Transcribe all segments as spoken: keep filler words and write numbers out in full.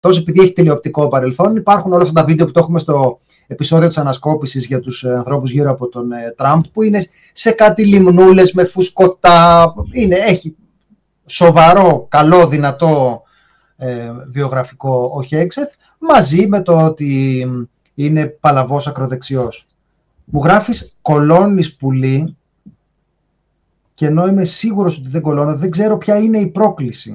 αυτός, επειδή έχει τηλεοπτικό παρελθόν. Υπάρχουν όλα αυτά τα βίντεο που το έχουμε στο επεισόδιο της ανασκόπησης για τους ανθρώπους γύρω από τον Τραμπ, που είναι σε κάτι λιμνούλες με φουσκωτά. Είναι, έχει σοβαρό, καλό, δυνατό ε, βιογραφικό ο Χέγξεθ, μαζί με το ότι είναι παλαβός ακροδεξιός. Μου γράφεις κολώνεις πουλί, και ενώ είμαι σίγουρος ότι δεν κολώνω, δεν ξέρω ποια είναι η πρόκληση.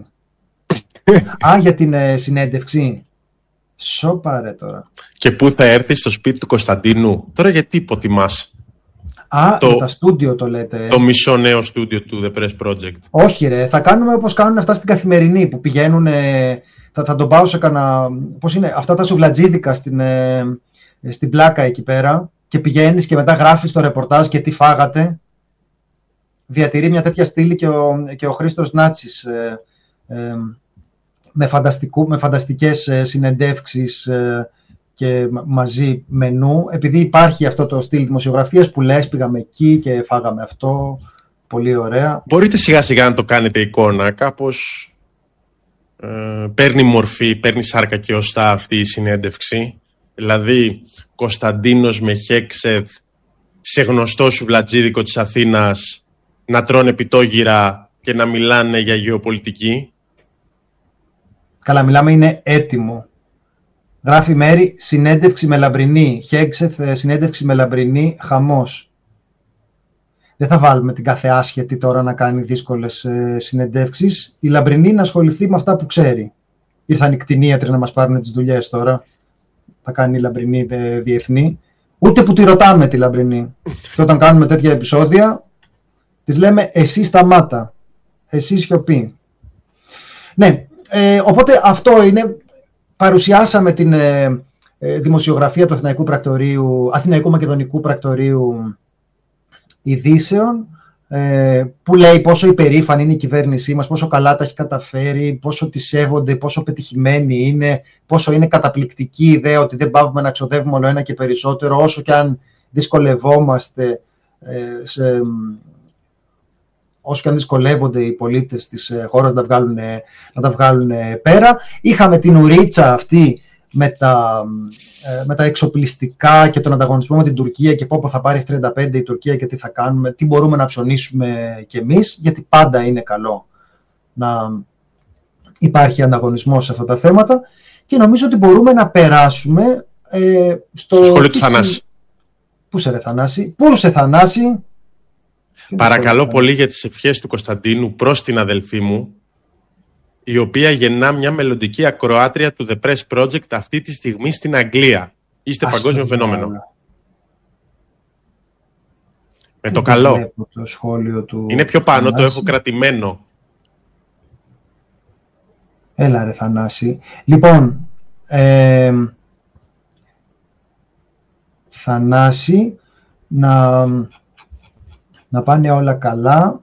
Α, για την ε, συνέντευξη. Σοπαρέ τώρα. Και πού θα έρθει στο σπίτι του Κωνσταντίνου. Τώρα γιατί υποτιμάς? Α, το, τα στούντιο το λέτε. Το μισό νέο στούντιο του The Press Project. Όχι ρε, θα κάνουμε όπως κάνουν αυτά στην Καθημερινή, που πηγαίνουν, θα, θα τον πάω σε κανένα, πώς είναι, αυτά τα σουβλατζίδικα στην, ε, στην πλάκα εκεί πέρα, και πηγαίνεις και μετά γράφεις το ρεπορτάζ και τι φάγατε. Διατηρεί μια τέτοια στήλη και ο, και ο Χρήστος Νάτσης, ε, ε, με, φανταστικού, με φανταστικές ε, συνεντεύξεις ε, και μαζί μενού, επειδή υπάρχει αυτό το στυλ δημοσιογραφίας που λες πήγαμε εκεί και φάγαμε αυτό, πολύ ωραία. Μπορείτε σιγά σιγά να το κάνετε εικόνα, κάπως ε, παίρνει μορφή, παίρνει σάρκα και οστά αυτή η συνέντευξη, δηλαδή Κωνσταντίνος με Χέγξεθ σε γνωστό σουβλατζίδικο της Αθήνας να τρώνε πιτόγυρα και να μιλάνε για γεωπολιτική. Καλά, μιλάμε, είναι έτοιμο. Γράφει Μέρη, συνέντευξη με Λαμπρινή. Χέγξεθ, συνέντευξη με Λαμπρινή, χαμός. Δεν θα βάλουμε την κάθε άσχετη τώρα να κάνει δύσκολες ε, συνεντεύξεις. Η Λαμπρινή να ασχοληθεί με αυτά που ξέρει. Ήρθαν οι κτηνίατροι να μας πάρουν τις δουλειές τώρα. Θα κάνει η Λαμπρινή δε, διεθνή. Ούτε που τη ρωτάμε τη Λαμπρινή. Και όταν κάνουμε τέτοια επεισόδια, της λέμε εσύ σταμάτα. Εσύ σιωπή. Ναι, ε, οπότε αυτό είναι. Παρουσιάσαμε την ε, ε, δημοσιογραφία του Αθηναϊκού, Πρακτορείου, Αθηναϊκού Μακεδονικού Πρακτορείου Ειδήσεων, ε, που λέει πόσο υπερήφανη είναι η κυβέρνησή μας, πόσο καλά τα έχει καταφέρει, πόσο τη σέβονται, πόσο πετυχημένη είναι, πόσο είναι καταπληκτική η ιδέα ότι δεν πάβουμε να ξοδεύουμε όλο ένα και περισσότερο, όσο και αν δυσκολευόμαστε, ε, σε, όσο και αν δυσκολεύονται οι πολίτες της χώρας να τα βγάλουν, να τα βγάλουν πέρα. Είχαμε την ουρίτσα αυτή με τα, με τα εξοπλιστικά και τον ανταγωνισμό με την Τουρκία και πόπο θα πάρει τριάντα πέντε η Τουρκία και τι θα κάνουμε, τι μπορούμε να ψωνίσουμε κι εμείς, γιατί πάντα είναι καλό να υπάρχει ανταγωνισμός σε αυτά τα θέματα, και νομίζω ότι μπορούμε να περάσουμε ε, στο... στο σχολείο του Θανάση. Πού σε ρε Θανάση, πού σε Θανάση. Παρακαλώ πολύ για τις ευχές του Κωνσταντίνου προς την αδελφή μου, η οποία γεννά μια μελλοντική ακροάτρια του The Press Project αυτή τη στιγμή στην Αγγλία. Είστε παγκόσμιο φαινόμενο. Με το καλό. Το σχόλιο του είναι πιο πάνω, Θανάση. Το έχω κρατημένο. Έλα ρε Θανάση. Λοιπόν, ε, Θανάση, να... να πάνε όλα καλά.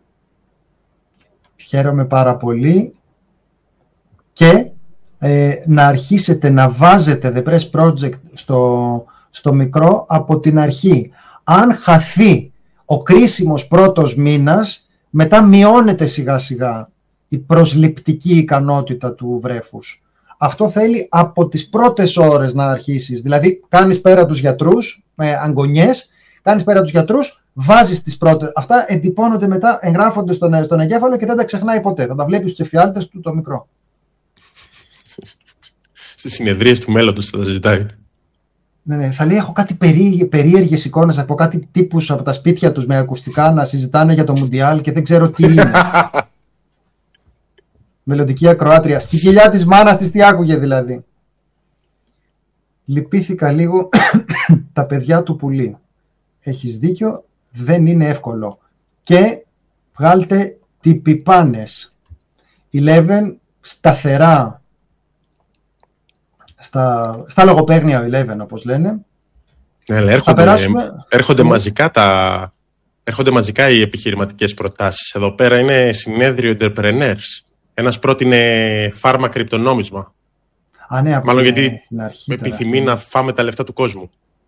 Χαίρομαι πάρα πολύ. Και ε, να αρχίσετε να βάζετε The Press Project στο, στο μικρό από την αρχή. Αν χαθεί ο κρίσιμος πρώτος μήνας, μετά μειώνεται σιγά σιγά η προσληπτική ικανότητα του βρέφους. Αυτό θέλει από τις πρώτες ώρες να αρχίσεις. Δηλαδή κάνεις πέρα τους γιατρούς με αγκονιές, κάνεις πέρα τους γιατρούς, βάζεις τις πρώτες. Αυτά εντυπώνονται μετά, εγγράφονται στον, στον εγκέφαλο και δεν τα ξεχνάει ποτέ. Θα τα βλέπεις στους εφιάλτες του το μικρό. Στις συνεδρίες του μέλλοντος θα τα ζητάει. Ναι, ναι, θα λέει έχω κάτι περί, περίεργες εικόνες από κάτι τύπους από τα σπίτια τους με ακουστικά να συζητάνε για το Μουντιάλ και δεν ξέρω τι είναι. Μελλοντική ακροάτρια. Στη κοιλιά της μάνας της τι άκουγε δηλαδή. Λυπήθηκα λίγο τα παιδιά του πουλί. Έχεις δίκιο, δεν είναι εύκολο. Και βγάλτε τυπιπάνες. Eleven σταθερά στα, στα λογοπαίγνια Eleven όπως λένε. Ναι, αλλά έρχονται, περάσουμε... έρχονται, μαζικά τα, έρχονται μαζικά οι επιχειρηματικές προτάσεις. Εδώ πέρα είναι συνέδριο entrepreneurs. Ένας πρότεινε φάρμα κρυπτονόμισμα. Α, ναι, μάλλον ναι, γιατί αρχή, επιθυμεί τώρα να φάμε τα λεφτά του κόσμου.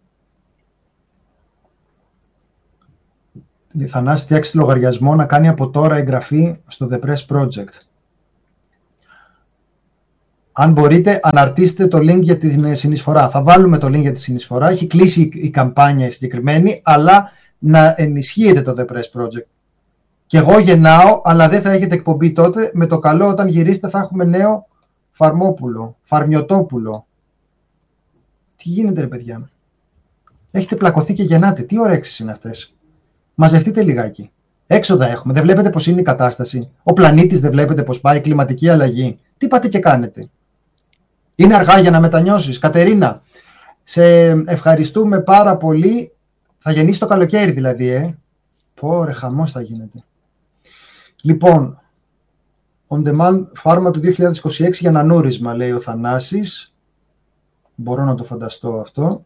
Η Θανάση φτιάξει λογαριασμό να κάνει από τώρα εγγραφή στο The Press Project. Αν μπορείτε, αναρτήστε το link για την συνεισφορά. Θα βάλουμε το link για τη συνεισφορά. Έχει κλείσει η καμπάνια συγκεκριμένη, αλλά να ενισχύετε το The Press Project. Και εγώ γεννάω, αλλά δεν θα έχετε εκπομπή τότε. Με το καλό, όταν γυρίσετε, θα έχουμε νέο Φαρμόπουλο, Φαρμιωτόπουλο. Τι γίνεται, ρε παιδιά? Έχετε πλακωθεί και γεννάτε. Τι ωρέξεις είναι αυτές? Μαζευτείτε λιγάκι. Έξοδα έχουμε. Δεν βλέπετε πώς είναι η κατάσταση? Ο πλανήτης δεν βλέπετε πώς πάει? Η κλιματική αλλαγή. Τι πάτε και κάνετε? Είναι αργά για να μετανιώσεις. Κατερίνα, σε ευχαριστούμε πάρα πολύ. Θα γεννήσει το καλοκαίρι δηλαδή, ε. Πω ρε, χαμός θα γίνεται. Λοιπόν, On Demand Pharma του δύο χιλιάδες είκοσι έξι για νανούρισμα, λέει ο Θανάσης. Μπορώ να το φανταστώ αυτό.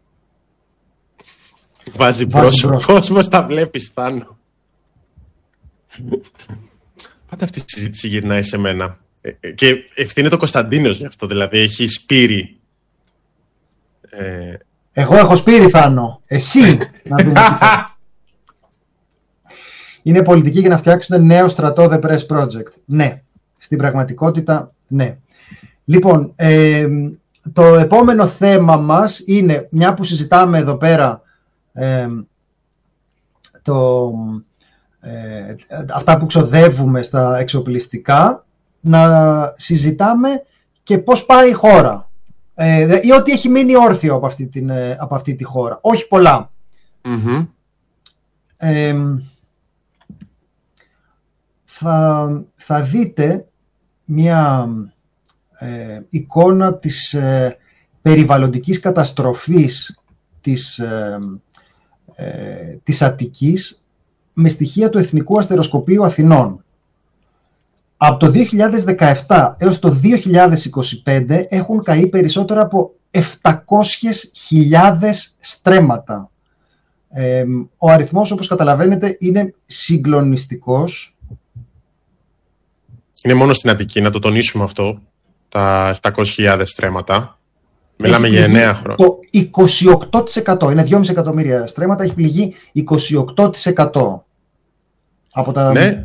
Βάζει μπρος ο κόσμος, τα βλέπεις, Θάνο. Πάντα αυτή η συζήτηση γυρνάει σε μένα. Και ευθύνεται ο Κωνσταντίνος γι' αυτό, δηλαδή έχει σπείρι. Ε... Εγώ έχω σπείρι, Θάνο. Εσύ να δούμε τι θα. Είναι πολιτική για να φτιάξουν νέο στρατό The Press Project. Ναι, στην πραγματικότητα ναι. Λοιπόν, ε, το επόμενο θέμα μας είναι, μια που συζητάμε εδώ πέρα ε, το, ε, αυτά που ξοδεύουμε στα εξοπλιστικά, να συζητάμε και πώς πάει η χώρα. Ε, ή ότι έχει μείνει όρθιο από αυτή, την, από αυτή τη χώρα. Όχι πολλά. Mm-hmm. Ε, θα, θα δείτε μια ε, εικόνα της ε, περιβαλλοντικής καταστροφής της, ε, ε, της Αττικής με στοιχεία του Εθνικού Αστεροσκοπείου Αθηνών. Από το δύο χιλιάδες δεκαεπτά έως το δύο χιλιάδες είκοσι πέντε έχουν καεί περισσότερα από επτακόσιες χιλιάδες στρέμματα. Ε, ο αριθμός, όπως καταλαβαίνετε, είναι συγκλονιστικός. Είναι μόνο στην Αττική, να το τονίσουμε αυτό, τα επτακόσιες χιλιάδες στρέμματα. Μιλάμε για εννέα χρόνια. Το είκοσι οκτώ τοις εκατό, είναι δυόμισι εκατομμύρια στρέμματα, έχει πληγεί είκοσι οκτώ τοις εκατό από τα... Ναι.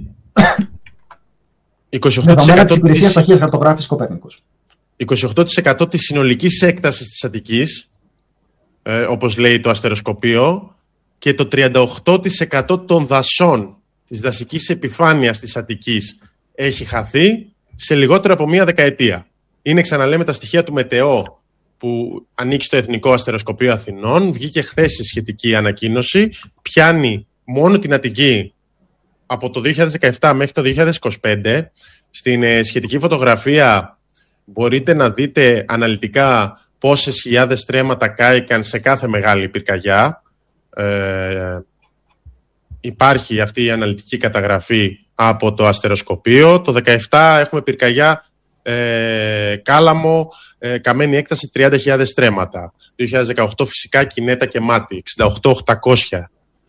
είκοσι οκτώ τοις εκατό δεδομένα της υπηρεσίας ταχείας χαρτογράφησης Κοπέρνικος. είκοσι οκτώ τοις εκατό της συνολικής έκτασης της Αττικής, ε, όπως λέει το αστεροσκοπείο, και το τριάντα οκτώ τοις εκατό των δασών της δασικής επιφάνειας της Αττικής έχει χαθεί σε λιγότερο από μία δεκαετία. Είναι, ξαναλέμε, τα στοιχεία του ΜΕΤΕΟ που ανήκει στο Εθνικό Αστεροσκοπείο Αθηνών. Βγήκε χθες η σχετική ανακοίνωση. Πιάνει μόνο την Αττική από το δύο χιλιάδες δεκαεπτά μέχρι το δύο χιλιάδες είκοσι πέντε. Στην ε, σχετική φωτογραφία μπορείτε να δείτε αναλυτικά πόσες χιλιάδες στρέμματα κάηκαν σε κάθε μεγάλη πυρκαγιά. Ε, υπάρχει αυτή η αναλυτική καταγραφή από το αστεροσκοπείο. Το δεκαεπτά έχουμε πυρκαγιά ε, Κάλαμο, ε, καμένη έκταση τριάντα χιλιάδες στρέμματα. δύο χιλιάδες δεκαοκτώ φυσικά Κινέτα και Μάτι, εξήντα οκτώ χιλιάδες οκτακόσια.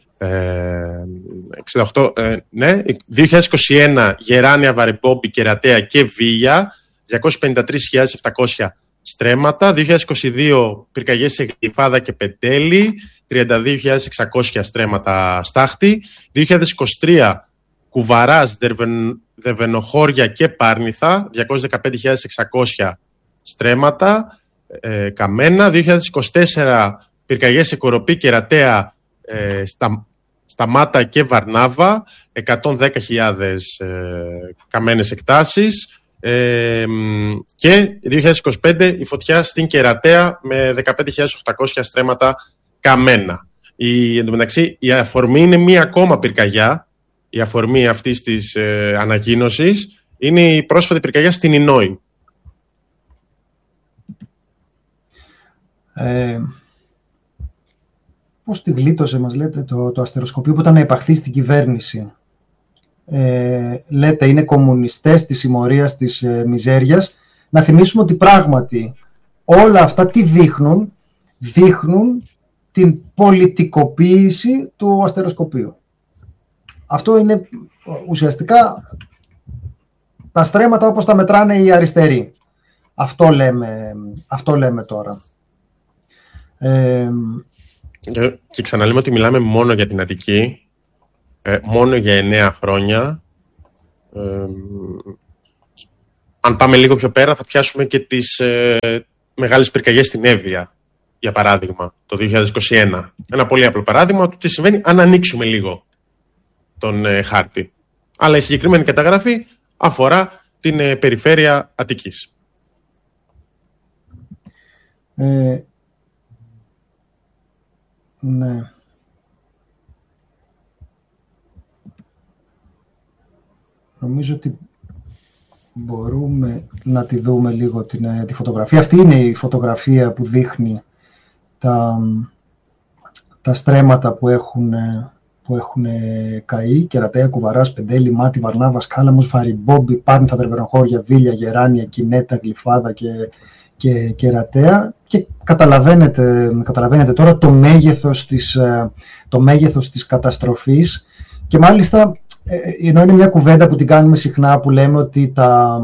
Ε, εξήντα οκτώ, ε, ναι. δύο χιλιάδες είκοσι ένα Γεράνια, Βαρεμπόμπη, Κερατέα και Βίγια, διακόσιες πενήντα τρεις χιλιάδες επτακόσια στρέμματα. δύο χιλιάδες είκοσι δύο πυρκαγιές σε Γλυφάδα και Πεντέλη, τριάντα δύο χιλιάδες εξακόσια στρέμματα Στάχτη. δύο χιλιάδες είκοσι τρία Κουβαράς, Δερβεν, Δερβενοχώρια και Πάρνηθα, διακόσιες δεκαπέντε χιλιάδες εξακόσια στρέμματα ε, καμένα. δύο χιλιάδες είκοσι τέσσερα πυρκαγιές σε Κοροπή, Κερατέα, ε, στα, Σταμάτα και Βαρνάβα, εκατόν δέκα χιλιάδες ε, καμένες εκτάσεις. Ε, και δύο χιλιάδες είκοσι πέντε η φωτιά στην Κερατέα με δεκαπέντε χιλιάδες οκτακόσια στρέμματα καμένα. Η, εν τω μεταξύ, η αφορμή είναι μία ακόμα πυρκαγιά. Η αφορμή αυτής της ε, ανακοίνωσης είναι η πρόσφατη πυρκαγιά στην Ινόη. Ε, πώς τη γλίτωσε, μας λέτε, το, το αστεροσκοπείο που ήταν να υπαχθεί στην κυβέρνηση. Ε, λέτε, είναι κομμουνιστές της συμμορίας της ε, μιζέριας. Να θυμίσουμε ότι πράγματι όλα αυτά τι δείχνουν? Δείχνουν την πολιτικοποίηση του αστεροσκοπείου. Αυτό είναι ουσιαστικά τα στρέμματα όπως τα μετράνε οι αριστεροί. Αυτό λέμε, αυτό λέμε τώρα. Ε, και ξαναλέμε ότι μιλάμε μόνο για την Αττική, ε, μόνο για εννέα χρόνια. Ε, αν πάμε λίγο πιο πέρα θα πιάσουμε και τις ε, μεγάλες πυρκαγιές στην Εύβοια, για παράδειγμα, το δύο χιλιάδες είκοσι ένα. Ένα πολύ απλό παράδειγμα του τι συμβαίνει αν ανοίξουμε λίγο τον ε, χάρτη. Αλλά η συγκεκριμένη καταγραφή αφορά την ε, περιφέρεια Αττικής. Ε, ναι. Νομίζω ότι μπορούμε να τη δούμε λίγο την, τη φωτογραφία. Αυτή είναι η φωτογραφία που δείχνει τα, τα στρέμματα που έχουν, που έχουν καεί. Κερατέα, Κουβαράς, Πεντέλη, Μάτι, Βαρνάβας, Κάλαμος, Φαριμπόμπι, Πάρνηθα, Τρεβεροχώρια, Βίλια, Γεράνια, Κινέτα, Γλυφάδα και, και Κερατέα. Και καταλαβαίνετε, καταλαβαίνετε τώρα το μέγεθος της, το μέγεθος της καταστροφής και μάλιστα ενώ είναι μια κουβέντα που την κάνουμε συχνά που λέμε ότι τα,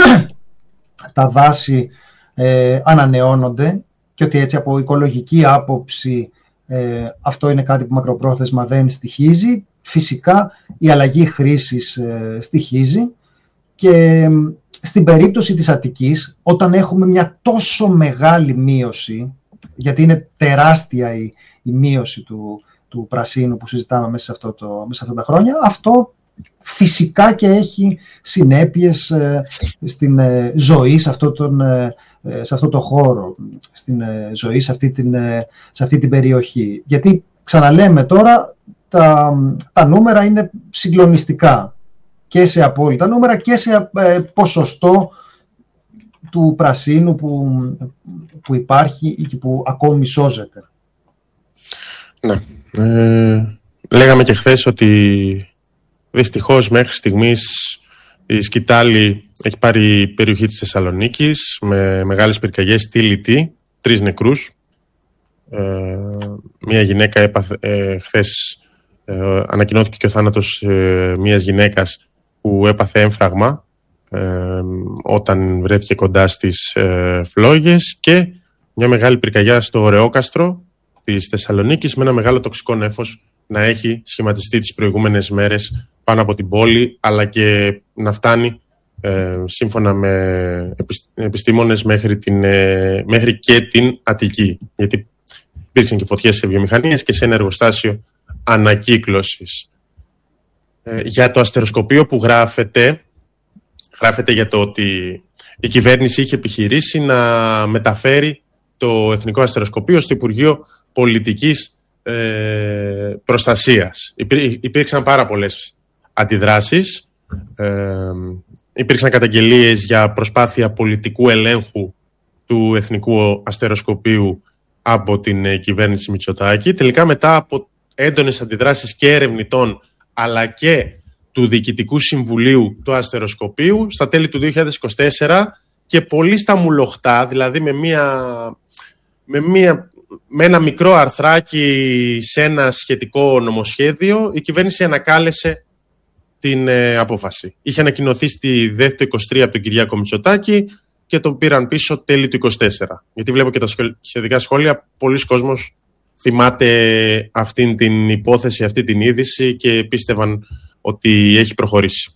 τα δάση ε, ανανεώνονται και ότι έτσι από οικολογική άποψη ε, αυτό είναι κάτι που μακροπρόθεσμα δεν στοιχίζει. Φυσικά η αλλαγή χρήσης ε, στοιχίζει και ε, στην περίπτωση της Αττικής όταν έχουμε μια τόσο μεγάλη μείωση, γιατί είναι τεράστια η, η μείωση του του πρασίνου που συζητάμε μέσα σε, αυτό το, μέσα σε αυτά τα χρόνια, αυτό φυσικά και έχει συνέπειες ε, στην ε, ζωή σε αυτό, τον, ε, σε αυτό το χώρο, στην ε, ζωή σε αυτή, την, ε, σε αυτή την περιοχή. Γιατί ξαναλέμε τώρα, τα, τα νούμερα είναι συγκλονιστικά και σε απόλυτα νούμερα και σε ε, ποσοστό του πρασίνου που, που υπάρχει και που ακόμη σώζεται. Ναι. Ε, λέγαμε και χθες ότι δυστυχώς μέχρι στιγμής η Σκυτάλη έχει πάρει η περιοχή της Θεσσαλονίκης με μεγάλες πυρκαγιές στη Λιτή, τρεις νεκρούς. Ε, μία γυναίκα έπαθε, ε, χθες ε, ανακοινώθηκε και ο θάνατος ε, μίας γυναίκας που έπαθε έμφραγμα ε, όταν βρέθηκε κοντά στις ε, φλόγες και μια μεγάλη πυρκαγιά στο Ωρεόκαστρο της Θεσσαλονίκης με ένα μεγάλο τοξικό νέφος να έχει σχηματιστεί τις προηγούμενες μέρες πάνω από την πόλη, αλλά και να φτάνει ε, σύμφωνα με επιστήμονες μέχρι, την, ε, μέχρι και την Αττική. Γιατί υπήρξαν και φωτιές σε βιομηχανίες και σε ένα εργοστάσιο ανακύκλωσης. Ε, για το αστεροσκοπείο που γράφεται, γράφεται για το ότι η κυβέρνηση είχε επιχειρήσει να μεταφέρει το Εθνικό Αστεροσκοπείο στο Υπουργείο Πολιτικής ε, Προστασίας. Υπή, υπήρξαν πάρα πολλές αντιδράσεις. Ε, υπήρξαν καταγγελίες για προσπάθεια πολιτικού ελέγχου του Εθνικού Αστεροσκοπείου από την ε, κυβέρνηση Μητσοτάκη. Τελικά μετά από έντονες αντιδράσεις και ερευνητών αλλά και του Διοικητικού Συμβουλίου του Αστεροσκοπείου στα τέλη του δύο χιλιάδες είκοσι τέσσερα και πολύ στα μουλοχτά, δηλαδή με μια... Με, μια, με ένα μικρό αρθράκι σε ένα σχετικό νομοσχέδιο, η κυβέρνηση ανακάλεσε την ε, απόφαση. Είχε ανακοινωθεί στη ΔΕΘ το είκοσι τρία από τον Κυριάκο Μητσοτάκη και το πήραν πίσω τέλη του είκοσι τέσσερα. Γιατί βλέπω και τα σχετικά σχόλια, πολλοί κόσμος θυμάται αυτήν την υπόθεση, αυτή την είδηση και πίστευαν ότι έχει προχωρήσει.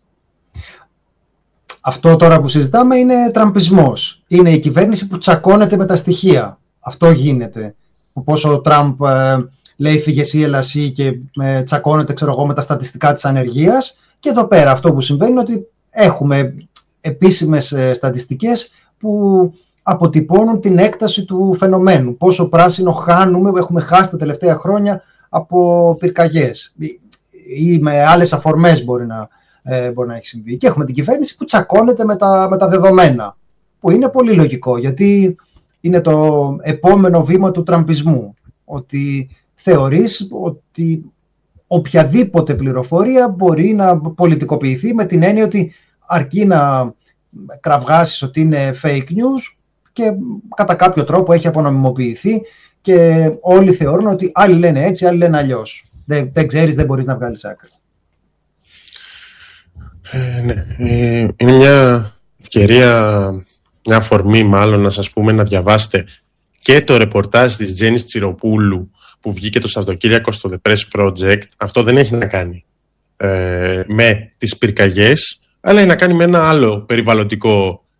Αυτό τώρα που συζητάμε είναι τραμπισμός. Είναι η κυβέρνηση που τσακώνεται με τα στοιχεία. Αυτό γίνεται. Πόσο ο Τραμπ ε, λέει φύγε εσύ, έλα εσύ και ε, τσακώνεται ξέρω εγώ, με τα στατιστικά της ανεργίας. Και εδώ πέρα αυτό που συμβαίνει είναι ότι έχουμε επίσημες ε, στατιστικές που αποτυπώνουν την έκταση του φαινομένου. Πόσο πράσινο χάνουμε, έχουμε χάσει τα τελευταία χρόνια από πυρκαγιές. Ή με άλλες αφορμές μπορεί να, ε, μπορεί να έχει συμβεί. Και έχουμε την κυβέρνηση που τσακώνεται με τα, με τα δεδομένα. Που είναι πολύ λογικό, γιατί είναι το επόμενο βήμα του τραμπισμού. Ότι θεωρείς ότι οποιαδήποτε πληροφορία μπορεί να πολιτικοποιηθεί με την έννοια ότι αρκεί να κραυγάσεις ότι είναι fake news και κατά κάποιο τρόπο έχει απονομιμοποιηθεί και όλοι θεωρούν ότι άλλοι λένε έτσι, άλλοι λένε αλλιώς. Δεν, δεν ξέρεις, δεν μπορείς να βγάλεις άκρη. Ε, ναι. ε, είναι μια ευκαιρία, μια αφορμή μάλλον να σας πούμε να διαβάσετε και το ρεπορτάζ της Τζέννης Τσιροπούλου που βγήκε το Σαββατοκύριακο στο The Press Project. Αυτό δεν έχει να κάνει ε, με τις πυρκαγιές, αλλά έχει να κάνει με ένα άλλο περιβαλλοντικό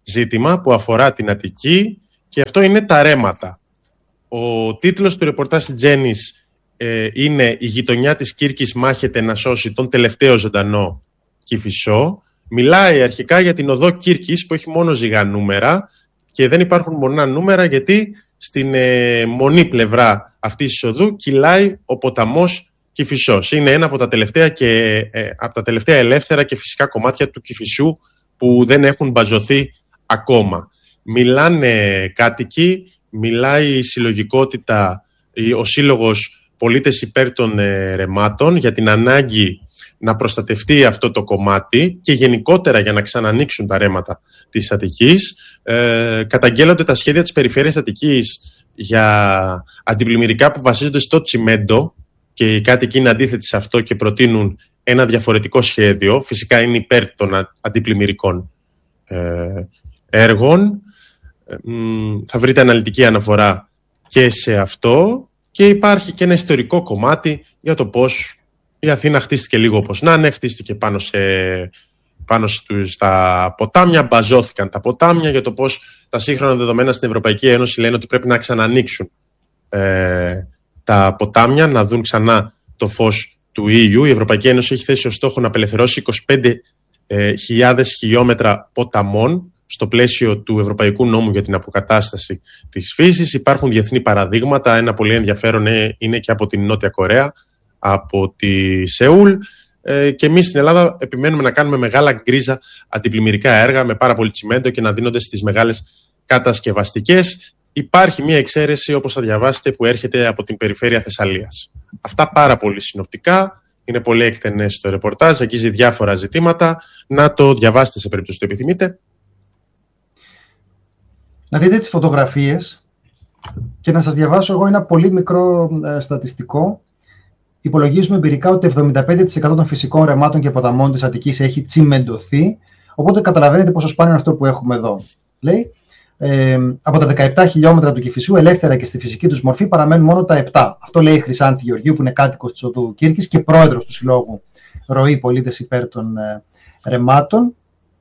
ζήτημα που αφορά την Αττική και αυτό είναι τα ρέματα. Ο τίτλος του ρεπορτάζ της Τζέννης ε, είναι «Η γειτονιά της Κύρκης μάχεται να σώσει τον τελευταίο ζωντανό Κηφισό». Μιλάει αρχικά για την οδό Κύρκης που έχει μόνο ζυγά νούμερα και δεν υπάρχουν μονά νούμερα γιατί στην ε, μονή πλευρά αυτής της οδού κυλάει ο ποταμός Κηφισός. Είναι ένα από τα τελευταία, και, ε, από τα τελευταία ελεύθερα και φυσικά κομμάτια του Κηφισού που δεν έχουν μπαζωθεί ακόμα. Μιλάνε κάτοικοι, μιλάει η συλλογικότητα, ο Σύλλογος Πολίτες Υπέρ των ε, Ρεμάτων για την ανάγκη να προστατευτεί αυτό το κομμάτι και γενικότερα για να ξανανοίξουν τα ρέματα της Αττικής. Ε, καταγγέλλονται τα σχέδια της Περιφέρειας Αττικής για αντιπλημμυρικά που βασίζονται στο τσιμέντο και οι κάτοικοι είναι αντίθετοι σε αυτό και προτείνουν ένα διαφορετικό σχέδιο. Φυσικά είναι υπέρ των αντιπλημμυρικών ε, έργων. Ε, θα βρείτε αναλυτική αναφορά και σε αυτό και υπάρχει και ένα ιστορικό κομμάτι για το πώς η Αθήνα χτίστηκε λίγο όπως να είναι, χτίστηκε πάνω, σε, πάνω στα ποτάμια, μπαζώθηκαν τα ποτάμια για το πώς τα σύγχρονα δεδομένα στην Ευρωπαϊκή Ένωση λένε ότι πρέπει να ξανανοίξουν ε, τα ποτάμια, να δουν ξανά το φως του ι γιου. Η Ευρωπαϊκή Ένωση έχει θέσει ως στόχο να απελευθερώσει είκοσι πέντε χιλιάδες χιλιόμετρα ποταμών στο πλαίσιο του Ευρωπαϊκού Νόμου για την Αποκατάσταση της Φύσης. Υπάρχουν διεθνή παραδείγματα, ένα πολύ ενδιαφέρον είναι και από την Νότια Κορέα, από τη Σεούλ, ε, και εμείς στην Ελλάδα επιμένουμε να κάνουμε μεγάλα γκρίζα αντιπλημμυρικά έργα με πάρα πολύ τσιμέντο και να δίνονται στις μεγάλες κατασκευαστικές. Υπάρχει μία εξαίρεση, όπως θα διαβάσετε, που έρχεται από την περιφέρεια Θεσσαλίας. Αυτά πάρα πολύ συνοπτικά, είναι πολύ εκτενές το ρεπορτάζ, αγγίζει διάφορα ζητήματα. Να το διαβάσετε σε περίπτωση που το επιθυμείτε. Να δείτε τις φωτογραφίες και να σας διαβάσω εγώ ένα πολύ μικρό ε, στατιστικό. Υπολογίζουμε εμπειρικά ότι εβδομήντα πέντε τοις εκατό των φυσικών ρεμάτων και ποταμών της Αττικής έχει τσιμεντωθεί, οπότε καταλαβαίνετε πόσο σπάνιο είναι αυτό που έχουμε εδώ. Λέει, ε, από τα δεκαεπτά χιλιόμετρα του Κηφισού, ελεύθερα και στη φυσική τους μορφή, παραμένουν μόνο τα επτά. Αυτό λέει η Χρυσάνθη Γεωργίου, που είναι κάτοικος της οδού Κύρκης και πρόεδρος του Συλλόγου Ροή Πολίτες Υπέρ των ε, Ρεμάτων.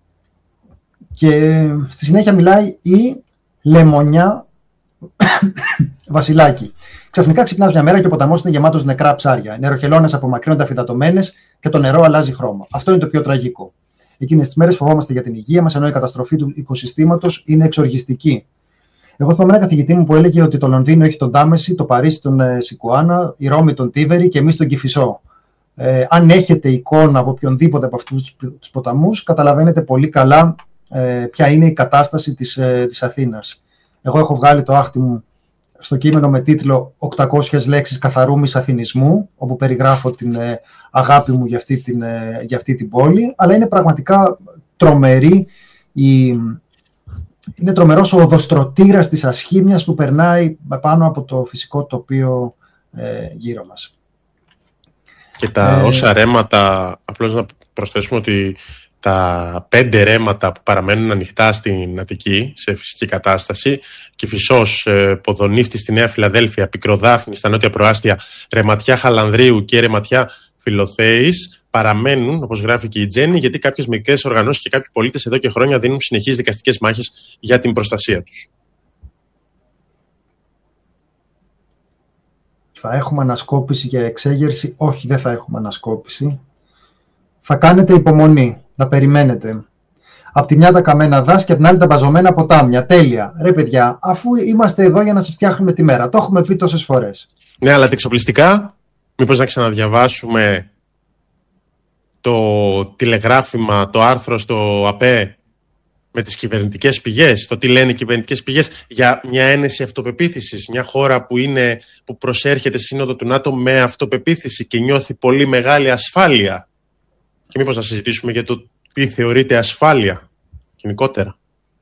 Και στη συνέχεια μιλάει η Λεμονιά Βασιλάκη. Ξαφνικά ξυπνάς μια μέρα και ο ποταμός είναι γεμάτος νεκρά ψάρια. Οι νεροχελώνες απομακρύνονται αφυδατωμένες και το νερό αλλάζει χρώμα. Αυτό είναι το πιο τραγικό. Εκείνες τις μέρες φοβόμαστε για την υγεία μας, ενώ η καταστροφή του οικοσυστήματος είναι εξοργιστική. Εγώ θυμάμαι ένα καθηγητή μου που έλεγε ότι το Λονδίνο έχει τον Τάμεση, το Παρίσι τον ε, Σικουάνα, η Ρώμη τον Τίβερη και εμείς τον Κηφισό. Ε, αν έχετε εικόνα από οποιονδήποτε από αυτούς τους ποταμούς, καταλαβαίνετε πολύ καλά ε, ποια είναι η κατάσταση της, ε, της Αθήνας. Εγώ έχω βγάλει το άχτι μου στο κείμενο με τίτλο οκτακόσιες λέξεις καθαρού μισαθηνισμού, όπου περιγράφω την ε, αγάπη μου για αυτή την, ε, για αυτή την πόλη, αλλά είναι πραγματικά τρομερή, η, είναι τρομερός ο οδοστρωτήρας της ασχήμιας που περνάει πάνω από το φυσικό τοπίο ε, γύρω μας. Και τα ε, όσα ρέματα, απλώς να προσθέσουμε ότι τα πέντε ρέματα που παραμένουν ανοιχτά στην Αττική σε φυσική κατάσταση, Κηφισός, Ποδονύφτη στη Νέα Φιλαδέλφια, Πικροδάφνη στα Νότια Προάστια, Ρεματιά Χαλανδρίου και Ρεματιά Φιλοθέης, παραμένουν, όπως γράφει και η Τζέννη, γιατί κάποιες μικρές οργανώσεις και κάποιοι πολίτες εδώ και χρόνια δίνουν συνεχείς δικαστικές μάχες για την προστασία τους. Θα έχουμε ανασκόπηση για εξέγερση? Όχι, δεν θα έχουμε ανασκόπηση. Θα κάνετε υπομονή, να περιμένετε. Απ' τη μια τα καμένα δάση και απ' την άλλη τα μπαζωμένα ποτάμια. Τέλεια. Ρε παιδιά, αφού είμαστε εδώ για να σας φτιάχνουμε τη μέρα. Το έχουμε πει τόσες φορές. Ναι, αλλά εξοπλιστικά, μήπως να ξαναδιαβάσουμε το τηλεγράφημα, το άρθρο στο ΑΠΕ με τις κυβερνητικές πηγές, το τι λένε οι κυβερνητικές πηγές για μια ένεση αυτοπεποίθησης, μια χώρα που, είναι, που προσέρχεται στη Σύνοδο του ΝΑΤΟ με αυτοπεποίθηση και νιώθει πολύ μεγάλη ασφάλεια. Και μήπως να συζητήσουμε για το τι θεωρείται ασφάλεια γενικότερα.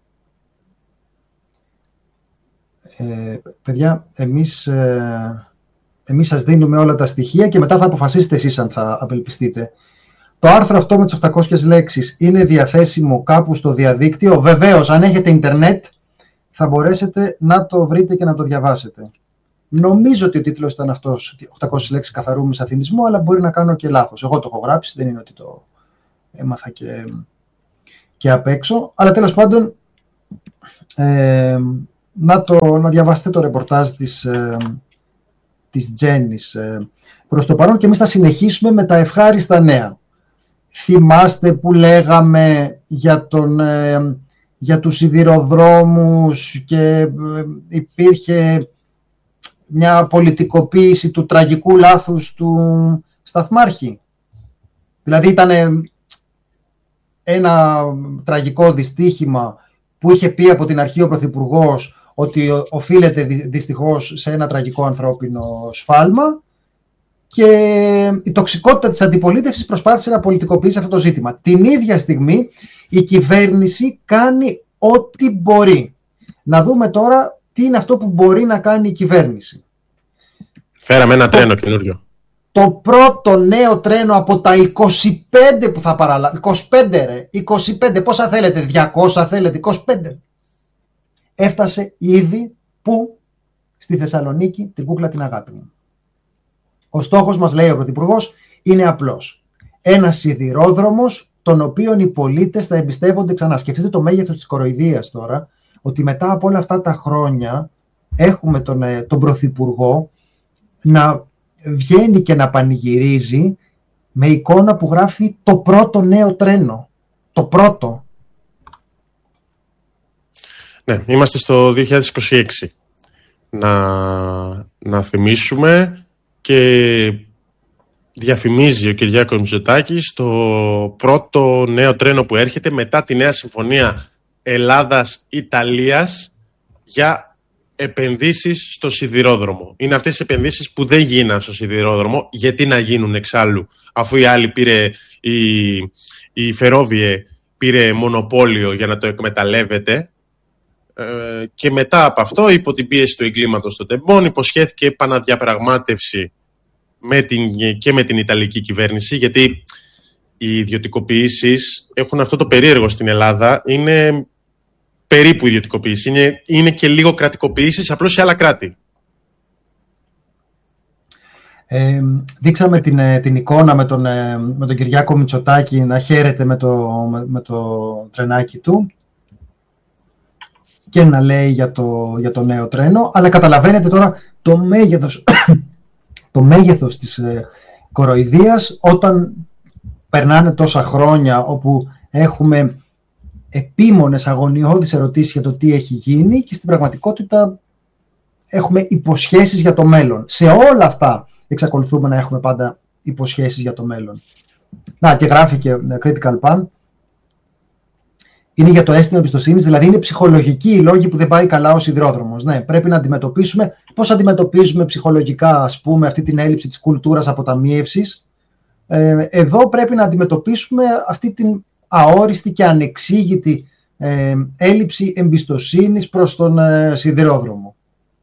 Ε, παιδιά, εμείς, ε, εμείς σας δίνουμε όλα τα στοιχεία και μετά θα αποφασίσετε εσείς αν θα απελπιστείτε. Το άρθρο αυτό με τις οκτακόσιες λέξεις είναι διαθέσιμο κάπου στο διαδίκτυο. Βεβαίως, αν έχετε ίντερνετ, θα μπορέσετε να το βρείτε και να το διαβάσετε. Νομίζω ότι ο τίτλος ήταν αυτός, οκτακόσιες λέξεις καθαρού μισαθηνισμού, αλλά μπορεί να κάνω και λάθος. Εγώ το έχω γράψει, δεν είναι ότι το έμαθα και, και απ' έξω. Αλλά τέλος πάντων, ε, να, το, να διαβάσετε το ρεπορτάζ της, ε, της Τζέννης. Ε, προς το παρόν και εμείς θα συνεχίσουμε με τα ευχάριστα νέα. Θυμάστε που λέγαμε για, τον, ε, για τους σιδηροδρόμους και ε, υπήρχε μια πολιτικοποίηση του τραγικού λάθους του σταθμάρχη. Δηλαδή ήταν ένα τραγικό δυστύχημα που είχε πει από την αρχή ο Πρωθυπουργός ότι οφείλεται δυστυχώς σε ένα τραγικό ανθρώπινο σφάλμα και η τοξικότητα της αντιπολίτευσης προσπάθησε να πολιτικοποιήσει αυτό το ζήτημα. Την ίδια στιγμή η κυβέρνηση κάνει ό,τι μπορεί. Να δούμε τώρα τι είναι αυτό που μπορεί να κάνει η κυβέρνηση. Φέραμε ένα το, τρένο καινούριο. Το πρώτο νέο τρένο από τα είκοσι πέντε που θα παραλάβει. είκοσι πέντε ρε, είκοσι πέντε, πόσα θέλετε, διακόσια θέλετε, είκοσι πέντε. Έφτασε ήδη που στη Θεσσαλονίκη, την κούκλα την αγάπη μου. Ο στόχος μας, λέει ο Πρωθυπουργός, είναι απλός. Ένας σιδηρόδρομος τον οποίον οι πολίτες θα εμπιστεύονται ξανά. Σκεφτείτε το μέγεθος της κοροϊδίας τώρα, ότι μετά από όλα αυτά τα χρόνια έχουμε τον, τον Πρωθυπουργό να βγαίνει και να πανηγυρίζει με εικόνα που γράφει το πρώτο νέο τρένο. Το πρώτο. Ναι, είμαστε στο δύο χιλιάδες είκοσι έξι. Να, να θυμίσουμε και διαφημίζει ο Κυριάκος Μητσοτάκης το πρώτο νέο τρένο που έρχεται μετά τη νέα συμφωνία Ελλάδας-Ιταλίας για επενδύσεις στο σιδηρόδρομο. Είναι αυτές οι επενδύσεις που δεν γίναν στο σιδηρόδρομο. Γιατί να γίνουν εξάλλου, αφού η άλλη πήρε, η, η Φερόβιε πήρε μονοπόλιο για να το εκμεταλλεύεται, ε, και μετά από αυτό, υπό την πίεση του εγκλήματος των τεμπών, υποσχέθηκε επαναδιαπραγμάτευση με την, και με την Ιταλική κυβέρνηση, γιατί οι ιδιωτικοποιήσεις έχουν αυτό το περίεργο στην Ελλάδα. Είναι περίπου ιδιωτικοποίηση. Είναι, είναι και λίγο κρατικοποίησης, απλώς σε άλλα κράτη. Ε, δείξαμε την, την εικόνα με τον, με τον Κυριάκο Μητσοτάκη να χαίρεται με το, με, με το τρενάκι του και να λέει για το, για το νέο τρένο, αλλά καταλαβαίνετε τώρα το μέγεθος, το μέγεθος της ε, κοροϊδίας όταν περνάνε τόσα χρόνια όπου έχουμε επίμονες αγωνιώδεις ερωτήσεις για το τι έχει γίνει και στην πραγματικότητα έχουμε υποσχέσεις για το μέλλον. Σε όλα αυτά εξακολουθούμε να έχουμε πάντα υποσχέσεις για το μέλλον. Να, και γράφει και Critical Pan. Είναι για το αίσθημα εμπιστοσύνης, δηλαδή είναι ψυχολογικοί οι λόγοι που δεν πάει καλά ο σιδηρόδρομος. Ναι, πρέπει να αντιμετωπίσουμε πώς αντιμετωπίζουμε ψυχολογικά, ας πούμε, αυτή την έλλειψη της κουλτούρας αποταμίευσης. Ε, εδώ πρέπει να αντιμετωπίσουμε αυτή την αόριστη και ανεξήγητη ε, έλλειψη εμπιστοσύνης προς τον ε, σιδηρόδρομο.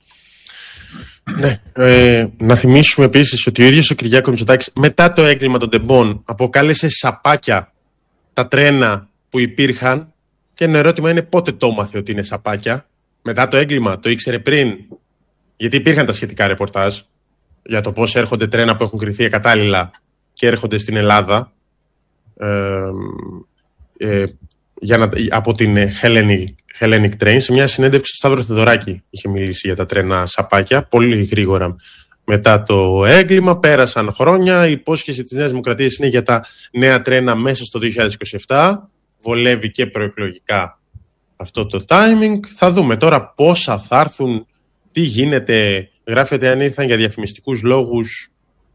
Ναι, ε, να θυμίσουμε επίσης ότι ο ίδιος ο Κυριάκος Μητσοτάκης μετά το έγκλημα των τεμπών αποκάλεσε σαπάκια τα τρένα που υπήρχαν και ένα ερώτημα είναι πότε το έμαθε ότι είναι σαπάκια. Μετά το έγκλημα, το ήξερε πριν? Γιατί υπήρχαν τα σχετικά ρεπορτάζ για το πώς έρχονται τρένα που έχουν κριθεί ακατάλληλα και έρχονται στην Ελλάδα. Ε, ε, για να, από την Hellenic, Hellenic Train, σε μια συνέντευξη του Σταύρο Θεοδωράκη είχε μιλήσει για τα τρένα σαπάκια πολύ γρήγορα μετά το έγκλημα. Πέρασαν χρόνια, η υπόσχεση της Νέας Δημοκρατίας είναι για τα νέα τρένα μέσα στο δύο χιλιάδες είκοσι επτά, βολεύει και προεκλογικά αυτό το timing. Θα δούμε τώρα πόσα θα έρθουν, τι γίνεται. Γράφεται αν ήρθαν για διαφημιστικούς λόγους.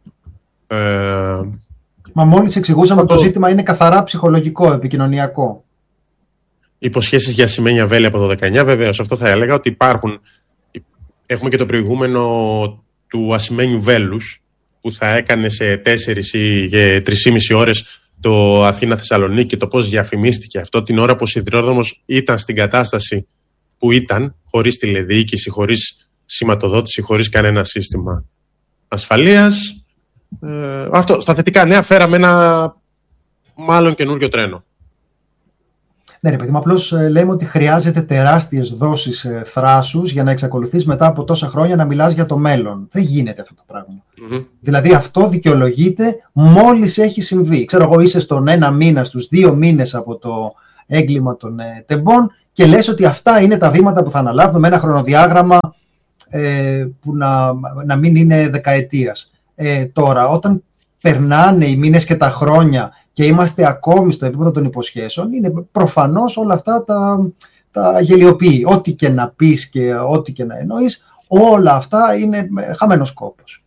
ε, Μα μόλις εξηγούσαμε ότι το... το ζήτημα είναι καθαρά ψυχολογικό, επικοινωνιακό. Υποσχέσεις για ασημένια βέλη από το δεκαεννιά, βεβαίως. Αυτό θα έλεγα ότι υπάρχουν. Έχουμε και το προηγούμενο του ασημένιου βέλους που θα έκανε σε τέσσερις ή τρεις και μισή ώρες το Αθήνα-Θεσσαλονίκη και το πώς διαφημίστηκε αυτό την ώρα που ο σιδηρόδρομος ήταν στην κατάσταση που ήταν, χωρίς τηλεδιοίκηση, χωρίς σηματοδότηση, χωρίς κανένα σύστημα ασφαλείας. Ε, αυτό, στα θετικά νέα φέραμε ένα μάλλον καινούριο τρένο. Ναι, ρε παιδί μου, απλώς λέμε ότι χρειάζεται τεράστιες δόσεις ε, θράσους για να εξακολουθείς μετά από τόσα χρόνια να μιλάς για το μέλλον. Δεν γίνεται αυτό το πράγμα. Mm-hmm. Δηλαδή αυτό δικαιολογείται μόλις έχει συμβεί. Ξέρω εγώ, είσαι στον ένα μήνα, στους δύο μήνες από το έγκλημα των ε, τεμπών και λες ότι αυτά είναι τα βήματα που θα αναλάβουμε με ένα χρονοδιάγραμμα ε, που να, να μην είναι δεκαετίας. Ε, τώρα, όταν περνάνε οι μήνες και τα χρόνια και είμαστε ακόμη στο επίπεδο των υποσχέσεων, είναι προφανώς όλα αυτά τα, τα γελιοποιεί. Ό,τι και να πεις και ό,τι και να εννοείς, όλα αυτά είναι χαμένος κόπος.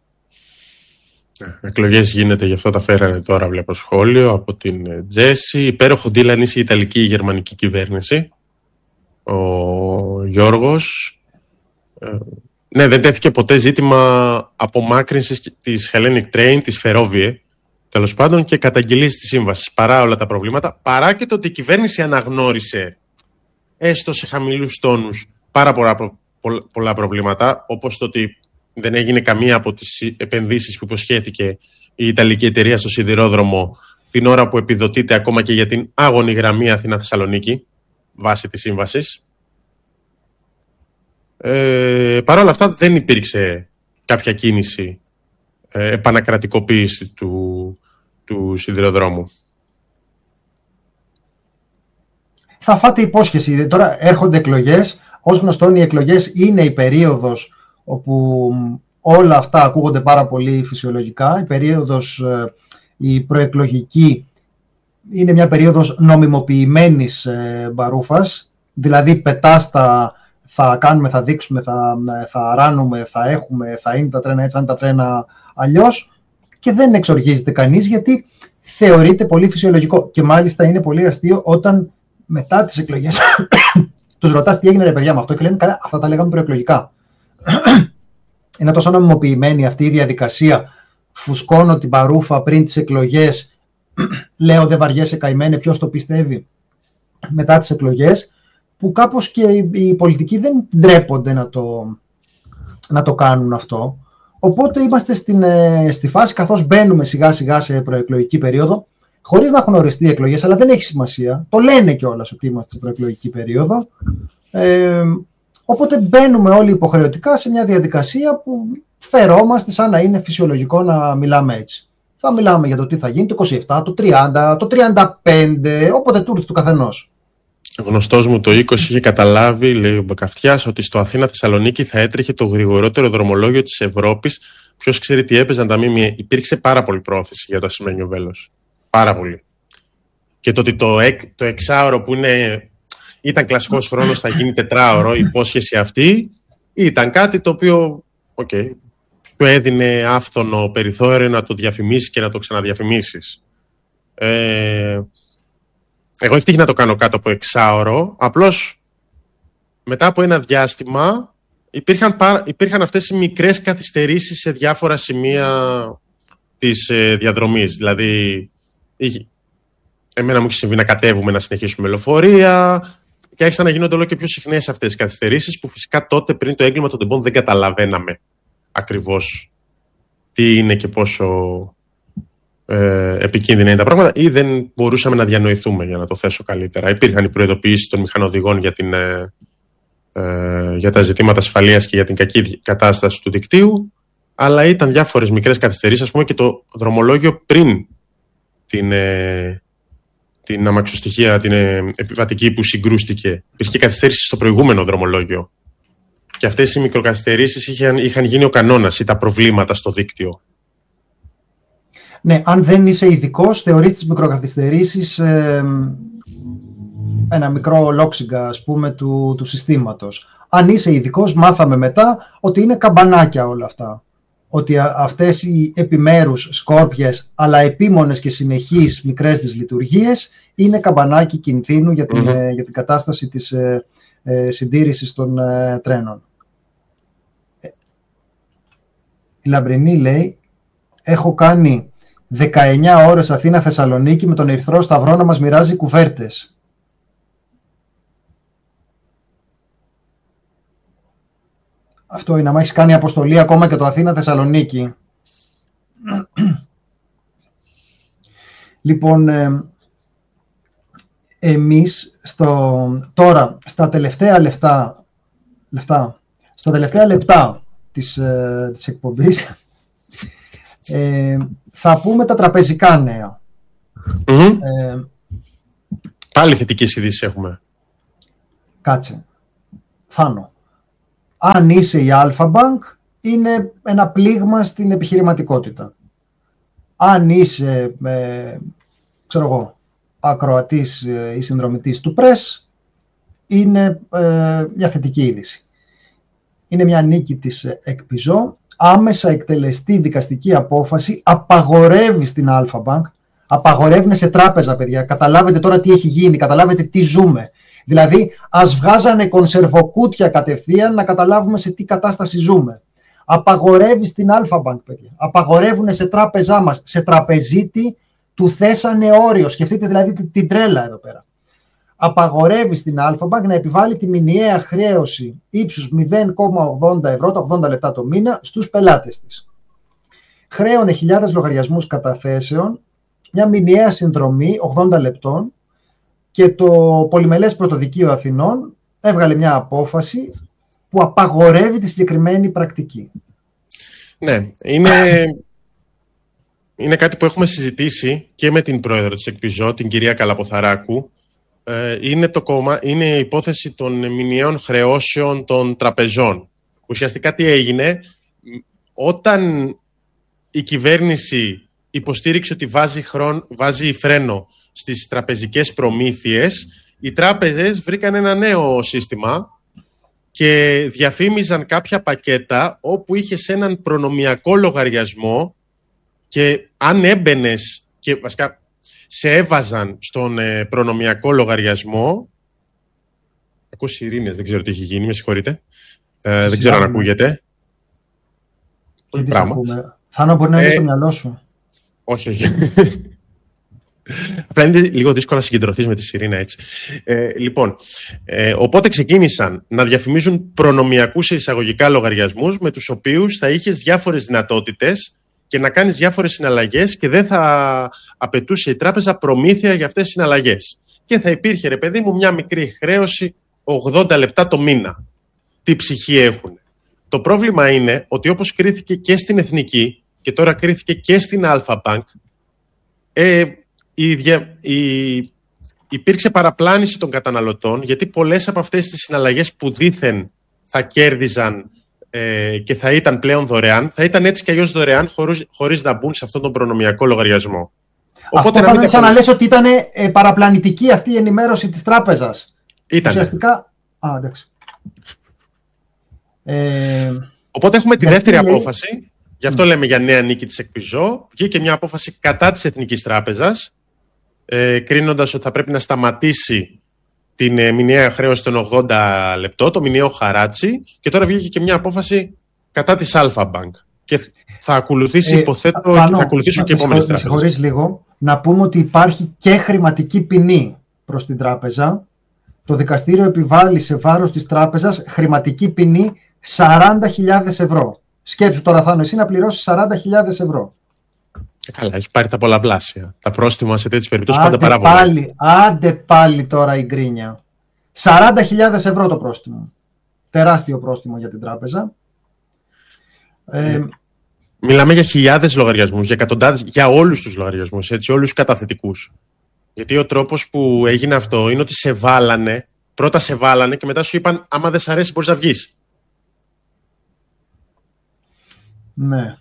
Εκλογές γίνεται, γι' αυτό τα φέρανε τώρα, βλέπω σχόλιο από την Τζέσι. Υπέροχο deal αν είσαι η Ιταλική ή η Γερμανική κυβέρνηση. Ο Γιώργος. Ε, ναι, δεν τέθηκε ποτέ ζήτημα απομάκρυνσης της Hellenic Train, της Ferrovie, τέλος πάντων, και καταγγελίες της σύμβασης. Παρά όλα τα προβλήματα, παρά και το ότι η κυβέρνηση αναγνώρισε, έστω σε χαμηλούς τόνους, πάρα πολλά, πολλά προβλήματα, όπως το ότι δεν έγινε καμία από τις επενδύσεις που υποσχέθηκε η Ιταλική εταιρεία στο σιδηρόδρομο την ώρα που επιδοτείται ακόμα και για την άγωνη γραμμή Αθήνα-Θεσσαλονίκη, βάσει της σύμβασης. Ε, Παρ' όλα αυτά δεν υπήρξε κάποια κίνηση ε, επανακρατικοποίηση του, του σιδηροδρόμου. Θα φάτε υπόσχεση. Τώρα έρχονται εκλογές. Ως γνωστόν, οι εκλογές είναι η περίοδος όπου όλα αυτά ακούγονται πάρα πολύ φυσιολογικά. Η περίοδος, η προεκλογική, είναι μια περίοδος νομιμοποιημένης μπαρούφας. Δηλαδή πετάς τα θα κάνουμε, θα δείξουμε, θα, θα ράνουμε, θα έχουμε, θα είναι τα τρένα έτσι, αν τα τρένα αλλιώς, και δεν εξοργίζεται κανείς γιατί θεωρείται πολύ φυσιολογικό. Και μάλιστα είναι πολύ αστείο όταν μετά τις εκλογές τους ρωτάς τι έγινε ρε παιδιά με αυτό και λένε καλά, αυτά τα λέγαμε προεκλογικά. Είναι τόσο νομιμοποιημένη αυτή η διαδικασία. Φουσκώνω την παρούφα πριν τις εκλογές, λέω δεν βαριέσαι καημένε, ποιος το πιστεύει μετά τις εκλογές, που κάπως και οι πολιτικοί δεν ντρέπονται να το, να το κάνουν αυτό. Οπότε είμαστε στην, στη φάση, καθώς μπαίνουμε σιγά σιγά σε προεκλογική περίοδο, χωρίς να έχουν οριστεί εκλογές, αλλά δεν έχει σημασία. Το λένε κιόλας ότι είμαστε σε προεκλογική περίοδο. Ε, οπότε μπαίνουμε όλοι υποχρεωτικά σε μια διαδικασία που φερόμαστε σαν να είναι φυσιολογικό να μιλάμε έτσι. Θα μιλάμε για το τι θα γίνει το είκοσι επτά, το τριάντα, το τριάντα πέντε, όποτε του έρθει του καθενός. Ο γνωστός μου το είκοσι είχε καταλάβει, λέει ο Μπακαυτιάς, ότι στο Αθήνα-Θεσσαλονίκη θα έτρεχε το γρηγορότερο δρομολόγιο της Ευρώπης. Ποιος ξέρει τι έπαιζαν τα ΜΜΕ. Υπήρξε πάρα πολύ πρόθεση για το ασημένιο βέλος. Πάρα πολύ. Και το ότι το, εκ, το εξάωρο που είναι, ήταν κλασικός χρόνος θα γίνει τετράωρο, η υπόσχεση αυτή, ήταν κάτι το οποίο okay, του έδινε άφθονο περιθώριο να το διαφημίσεις και να το ξαναδιαφημίσεις. Ε, εγώ έχει τύχει να το κάνω κάτω από εξάωρο, απλώς μετά από ένα διάστημα υπήρχαν, υπήρχαν αυτές οι μικρές καθυστερήσεις σε διάφορα σημεία της ε, διαδρομής. Δηλαδή, είχε, εμένα μου έχει συμβεί να κατέβουμε, να συνεχίσουμε λεωφορεία και άρχισαν να γίνονται όλο και πιο συχνές αυτές τις καθυστερήσεις που φυσικά τότε πριν το έγκλημα των τεμπών δεν καταλαβαίναμε ακριβώς τι είναι και πόσο ε, επικίνδυνα είναι τα πράγματα ή δεν μπορούσαμε να διανοηθούμε, για να το θέσω καλύτερα. Υπήρχαν οι προειδοποιήσεις των μηχανοδηγών για, την, ε, ε, για τα ζητήματα ασφαλείας και για την κακή κατάσταση του δικτύου, αλλά ήταν διάφορες μικρές καθυστερήσεις, ας πούμε και το δρομολόγιο πριν την, ε, την αμαξοστοιχεία, την ε, επιβατική που συγκρούστηκε. Υπήρχε καθυστέρηση στο προηγούμενο δρομολόγιο. Και αυτές οι μικροκαθυστερήσεις είχαν, είχαν γίνει ο κανόνας ή τα προβλήματα στο δίκτυο. Ναι, αν δεν είσαι ειδικός, θεωρείς τις μικροκαθυστερήσεις ε, ένα μικρό λόξιγκα, ας πούμε, του, του συστήματος. Αν είσαι ειδικός, μάθαμε μετά ότι είναι καμπανάκια όλα αυτά. Ότι αυτές οι επιμέρους σκόρπιες, αλλά επίμονες και συνεχείς μικρές δυσλειτουργίες, είναι καμπανάκι κινδύνου για την, mm-hmm. για την κατάσταση της ε, ε, συντήρησης των ε, τρένων. Η Λαμπρινή λέει, έχω κάνει δεκαεννιά ώρες Αθήνα-Θεσσαλονίκη με τον Ερυθρό Σταυρό να μας μοιράζει κουβέρτες. Αυτό είναι, άμα έχεις κάνει αποστολή ακόμα και το Αθήνα-Θεσσαλονίκη. Λοιπόν, ε, εμείς στο, τώρα, στα τελευταία λεφτά, λεφτά, στα τελευταία λεπτά της, ε, της εκπομπής, ε, θα πούμε τα τραπεζικά νέα. Mm-hmm. Ε, Πάλι θετικές ειδήσεις έχουμε. Κάτσε. Θάνο. Αν είσαι η Alpha Bank, είναι ένα πλήγμα στην επιχειρηματικότητα. Αν είσαι, ε, ξέρω εγώ, ακροατής ε, ή συνδρομητής του Press, είναι ε, μια θετική είδηση. Είναι μια νίκη της Εκπιζό. Άμεσα εκτελεστή δικαστική απόφαση απαγορεύει στην Alpha Bank. Απαγορεύουν σε τράπεζα, παιδιά. Καταλάβετε τώρα τι έχει γίνει, καταλάβετε τι ζούμε. Δηλαδή, ας βγάζανε κονσερβοκούτια κατευθείαν να καταλάβουμε σε τι κατάσταση ζούμε. Απαγορεύει στην Alpha Bank, παιδιά. Απαγορεύουν σε τράπεζά μας, σε τραπεζίτη του θέσανε όριο. Σκεφτείτε δηλαδή την, την τρέλα εδώ πέρα. Απαγορεύει στην Alpha Bank να επιβάλλει τη μηνιαία χρέωση ύψους μηδέν κόμμα ογδόντα ευρώ, τα ογδόντα λεπτά το μήνα, στους πελάτες της. Χρέωνε χιλιάδες λογαριασμούς καταθέσεων, μια μηνιαία συνδρομή ογδόντα λεπτών, και το Πολυμελές Πρωτοδικείο Αθηνών έβγαλε μια απόφαση που απαγορεύει τη συγκεκριμένη πρακτική. Ναι, είναι, είναι κάτι που έχουμε συζητήσει και με την πρόεδρο της Εκπιζό, την κυρία Καλαποθαράκου. Είναι, το κόμμα, είναι η υπόθεση των μηνιαίων χρεώσεων των τραπεζών. Ουσιαστικά τι έγινε, όταν η κυβέρνηση υποστήριξε ότι βάζει, χρόν, βάζει φρένο στις τραπεζικές προμήθειες, οι τράπεζες βρήκαν ένα νέο σύστημα και διαφήμιζαν κάποια πακέτα όπου είχες έναν προνομιακό λογαριασμό και αν έμπαινες και βασικά σε έβαζαν στον ε, προνομιακό λογαριασμό. Ακούω σιρήνες, δεν ξέρω τι έχει γίνει, με συγχωρείτε. Ε, δεν ξέρω αν ακούγεται. Τι πράγμα. Θάνο, μπορεί να είναι ε, στο μυαλό σου. Όχι, όχι. Απλά είναι λίγο δύσκολο να συγκεντρωθείς με τη σιρήνα έτσι. Ε, λοιπόν, ε, οπότε ξεκίνησαν να διαφημίζουν προνομιακούς εισαγωγικά λογαριασμούς με τους οποίους θα είχες διάφορες δυνατότητες και να κάνεις διάφορες συναλλαγές και δεν θα απαιτούσε η τράπεζα προμήθεια για αυτές τις συναλλαγές. Και θα υπήρχε, ρε παιδί μου, μια μικρή χρέωση ογδόντα λεπτά το μήνα. Τι ψυχή έχουν. Το πρόβλημα είναι ότι όπως κρίθηκε και στην Εθνική και τώρα κρίθηκε και στην Alpha Bank, ε, η, η, υπήρξε παραπλάνηση των καταναλωτών, γιατί πολλές από αυτές τις συναλλαγές που δήθεν θα κέρδιζαν ε, και θα ήταν πλέον δωρεάν, θα ήταν έτσι και αλλιώς δωρεάν χωρίς, χωρίς να μπουν σε αυτόν τον προνομιακό λογαριασμό. Οπότε αυτό θα είναι σαν να λες ότι ήταν ε, παραπλανητική αυτή η ενημέρωση της τράπεζας. Ήτανε. Ουσιαστικά... Α, εντάξει. Ε, Οπότε έχουμε τη δεύτερη λέει... απόφαση, γι' αυτό mm. λέμε για νέα νίκη της Εκπιζό. Βγήκε μια απόφαση κατά της Εθνικής Τράπεζας, ε, κρίνοντας ότι θα πρέπει να σταματήσει την ε, μηνιαία χρέωση των ογδόντα λεπτών, το μηνιαίο χαράτσι, και τώρα βγήκε και μια απόφαση κατά της Alpha Bank. Και θα ακολουθήσει, ε, υποθέτω, πάνω, και θα ακολουθήσουν και επόμενες τράπεζες. Με συγχωρείς λίγο, να πούμε ότι υπάρχει και χρηματική ποινή προς την τράπεζα. Το δικαστήριο επιβάλλει σε βάρος της τράπεζας χρηματική ποινή σαράντα χιλιάδες ευρώ. Σκέψου τώρα, Θάνο, εσύ να πληρώσεις σαράντα χιλιάδες ευρώ. Ε, καλά, έχει πάρει τα πολλαπλάσια. Τα πρόστιμα σε τέτοιες περιπτώσεις άντε πάντα παράβολα. Πάλι, άντε πάλι τώρα η γκρίνια. σαράντα χιλιάδες ευρώ το πρόστιμο. Τεράστιο πρόστιμο για την τράπεζα. Ε, ε, μιλάμε για χιλιάδες λογαριασμούς, για εκατοντάδες, για όλους τους λογαριασμούς, έτσι, όλους τους καταθετικούς. Γιατί ο τρόπος που έγινε αυτό είναι ότι σε βάλανε, πρώτα σε βάλανε και μετά σου είπαν άμα δεν σ' αρέσει μπορείς να βγεις. Ναι.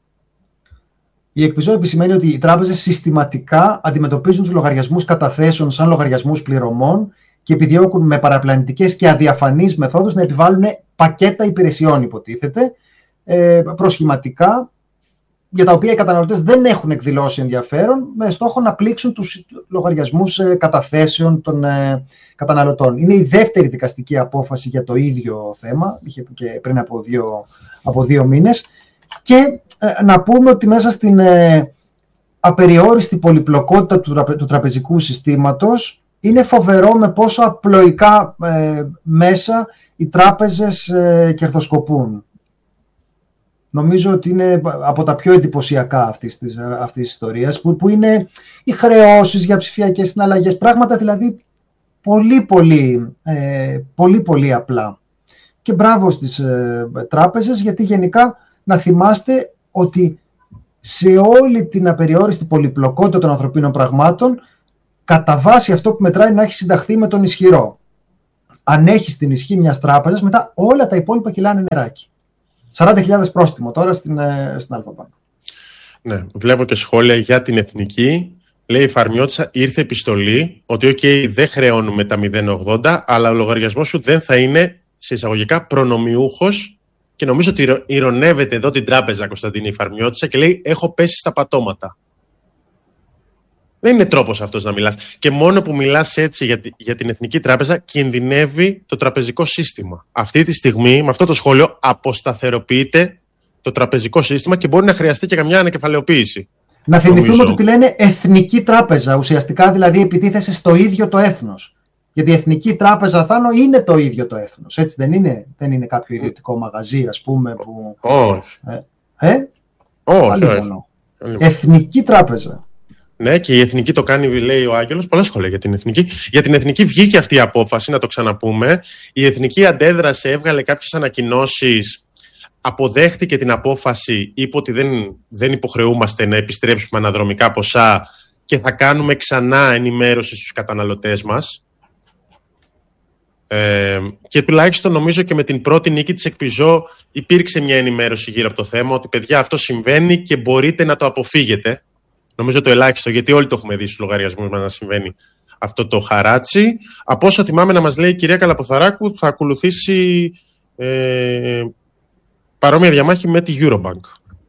Η Εκπιζό επισημαίνει ότι οι τράπεζες συστηματικά αντιμετωπίζουν τους λογαριασμούς καταθέσεων σαν λογαριασμούς πληρωμών και επιδιώκουν με παραπλανητικές και αδιαφανείς μεθόδους να επιβάλλουν πακέτα υπηρεσιών, υποτίθεται, ε, προσχηματικά, για τα οποία οι καταναλωτές δεν έχουν εκδηλώσει ενδιαφέρον, με στόχο να πλήξουν τους λογαριασμούς ε, καταθέσεων των ε, καταναλωτών. Είναι η δεύτερη δικαστική απόφαση για το ίδιο θέμα, είχε και πριν από δύο, από δύο μήνες. Και ε, να πούμε ότι μέσα στην ε, απεριόριστη πολυπλοκότητα του, τραπε, του τραπεζικού συστήματος είναι φοβερό με πόσο απλοϊκά ε, μέσα οι τράπεζες ε, κερδοσκοπούν. Νομίζω ότι είναι από τα πιο εντυπωσιακά αυτής της, αυτής της ιστορίας, που, που είναι οι χρεώσεις για ψηφιακές συναλλαγές, πράγματα δηλαδή πολύ πολύ, ε, πολύ, πολύ απλά. Και μπράβο στις ε, τράπεζες, γιατί γενικά να θυμάστε ότι σε όλη την απεριόριστη πολυπλοκότητα των ανθρωπίνων πραγμάτων, κατά βάση αυτό που μετράει να έχει συνταχθεί με τον ισχυρό. αν έχεις την ισχύ μιας τράπεζας, μετά όλα τα υπόλοιπα κυλάνε νεράκι. σαράντα χιλιάδες πρόστιμο τώρα στην, στην Αλφα-Bank. Ναι, βλέπω και σχόλια για την Εθνική. Λέει η Φαρμιώτισσα, ήρθε επιστολή ότι okay, δεν χρεώνουμε τα μηδέν ογδόντα, αλλά ο λογαριασμός σου δεν θα είναι σε εισαγωγικά προνομιούχος, και νομίζω ότι ηρωνεύεται εδώ την τράπεζα, Κωνσταντίνη, η Φαρμιώτισσα, και λέει έχω πέσει στα πατώματα. Δεν είναι τρόπος αυτός να μιλάς. Και μόνο που μιλάς έτσι για, τη, για την Εθνική Τράπεζα, κινδυνεύει το τραπεζικό σύστημα. Αυτή τη στιγμή, με αυτό το σχόλιο, αποσταθεροποιείται το τραπεζικό σύστημα και μπορεί να χρειαστεί και καμιά ανακεφαλαιοποίηση. Να θυμηθούμε νομίζω. ότι τη λένε Εθνική Τράπεζα. Ουσιαστικά δηλαδή επιτίθεσε στο ίδιο το έθνος. Γιατί η Εθνική Τράπεζα, Θάνο, είναι το ίδιο το έθνος. Έτσι δεν είναι? Δεν είναι κάποιο ιδιωτικό μαγαζί, ας πούμε, που... Όχι. Ε, ε? Όχι, όχι. Εθνική Τράπεζα. Ναι, και η Εθνική το κάνει, λέει ο Άγγελος, πολλά σχόλια για την Εθνική. Για την Εθνική βγήκε αυτή η απόφαση, να το ξαναπούμε. Η Εθνική αντέδρασε, έβγαλε κάποιες ανακοινώσεις, αποδέχτηκε την απόφαση, είπε ότι δεν, δεν υποχρεούμαστε να επιστρέψουμε αναδρομικά ποσά και θα κάνουμε ξανά ενημέρωση στους καταναλωτές μας. Ε, και τουλάχιστον νομίζω και με την πρώτη νίκη της Εκπιζώ υπήρξε μια ενημέρωση γύρω από το θέμα, ότι παιδιά αυτό συμβαίνει και μπορείτε να το αποφύγετε. Νομίζω το ελάχιστο, γιατί όλοι το έχουμε δει στους λογαριασμούς μας να συμβαίνει αυτό το χαράτσι. Από όσο θυμάμαι να μας λέει η κυρία Καλαποθαράκου, θα ακολουθήσει ε, παρόμοια διαμάχη με τη Eurobank.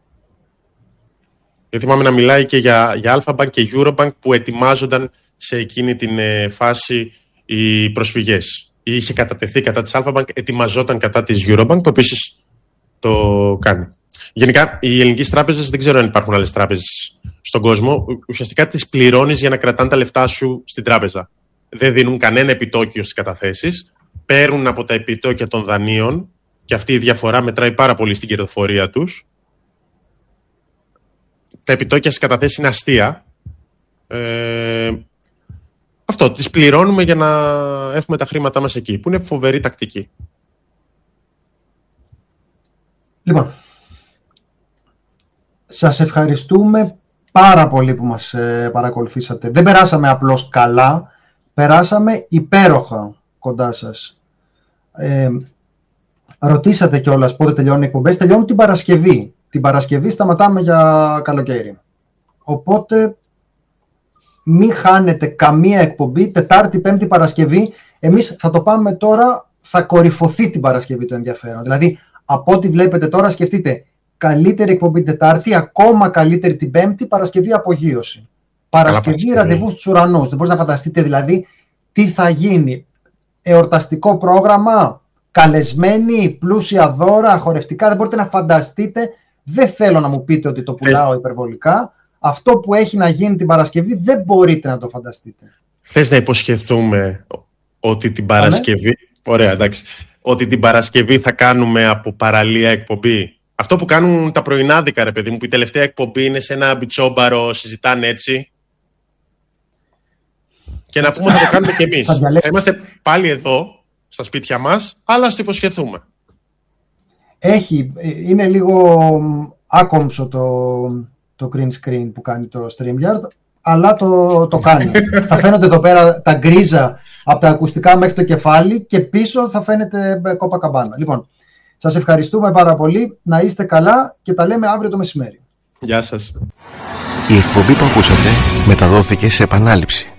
Γιατί θυμάμαι να μιλάει και για, για Alpha Bank και Eurobank που ετοιμάζονταν σε εκείνη την ε, φάση οι προσφυγές. Είχε κατατεθεί κατά της Alpha Bank, ετοιμαζόταν κατά της Eurobank, που επίσης το κάνει. Γενικά, οι ελληνικές τράπεζες, δεν ξέρω αν υπάρχουν άλλες τράπεζες στον κόσμο, ουσιαστικά τις πληρώνεις για να κρατάνε τα λεφτά σου στην τράπεζα. Δεν δίνουν κανένα επιτόκιο στις καταθέσεις, παίρνουν από τα επιτόκια των δανείων και αυτή η διαφορά μετράει πάρα πολύ στην κερδοφορία τους. Τα επιτόκια στις καταθέσεις είναι αστεία. Ε, αυτό, τις πληρώνουμε για να έχουμε τα χρήματά μας εκεί, που είναι φοβερή τακτική. Λοιπόν, σας ευχαριστούμε πάρα πολύ που μας ε, παρακολουθήσατε. Δεν περάσαμε απλώς καλά, περάσαμε υπέροχα κοντά σας. Ε, ρωτήσατε κιόλας πότε τελειώνουν οι εκπομπές. Τελειώνουν την Παρασκευή. Την Παρασκευή σταματάμε για καλοκαίρι. Οπότε μην χάνετε καμία εκπομπή, Τετάρτη, Πέμπτη, Παρασκευή. Εμείς θα το πάμε τώρα, θα κορυφωθεί την Παρασκευή το ενδιαφέρον. Δηλαδή, από ό,τι βλέπετε τώρα, σκεφτείτε καλύτερη εκπομπή Τετάρτη, ακόμα καλύτερη την Πέμπτη, Παρασκευή απογείωση. Παρασκευή ραντεβού στους ουρανούς. Δεν μπορείτε να φανταστείτε δηλαδή τι θα γίνει. Εορταστικό πρόγραμμα, καλεσμένοι, πλούσια δώρα, χορευτικά. Δεν μπορείτε να φανταστείτε. Δεν θέλω να μου πείτε ότι το πουλάω υπερβολικά. Αυτό που έχει να γίνει την Παρασκευή δεν μπορείτε να το φανταστείτε. Θες να υποσχεθούμε ότι την Παρασκευή... Άμε. Ωραία, εντάξει. Ότι την Παρασκευή θα κάνουμε από παραλία εκπομπή. Αυτό που κάνουν τα πρωινάδικα, ρε παιδί μου, που η τελευταία εκπομπή είναι σε ένα μπιτσόμπαρο, συζητάνε έτσι. Και να πούμε θα το κάνουμε κι εμείς. Θα είμαστε πάλι εδώ, στα σπίτια μας, αλλά ας το υποσχεθούμε. Έχει, είναι λίγο άκομψο το, το green screen που κάνει το StreamYard, αλλά το, το κάνει. Θα φαίνονται εδώ πέρα τα γκρίζα από τα ακουστικά μέχρι το κεφάλι και πίσω θα φαίνεται κόπα καμπάνα. Λοιπόν, σας ευχαριστούμε πάρα πολύ, να είστε καλά και τα λέμε αύριο το μεσημέρι. Γεια σας. Η εκπομπή που ακούσατε μεταδόθηκε σε επανάληψη.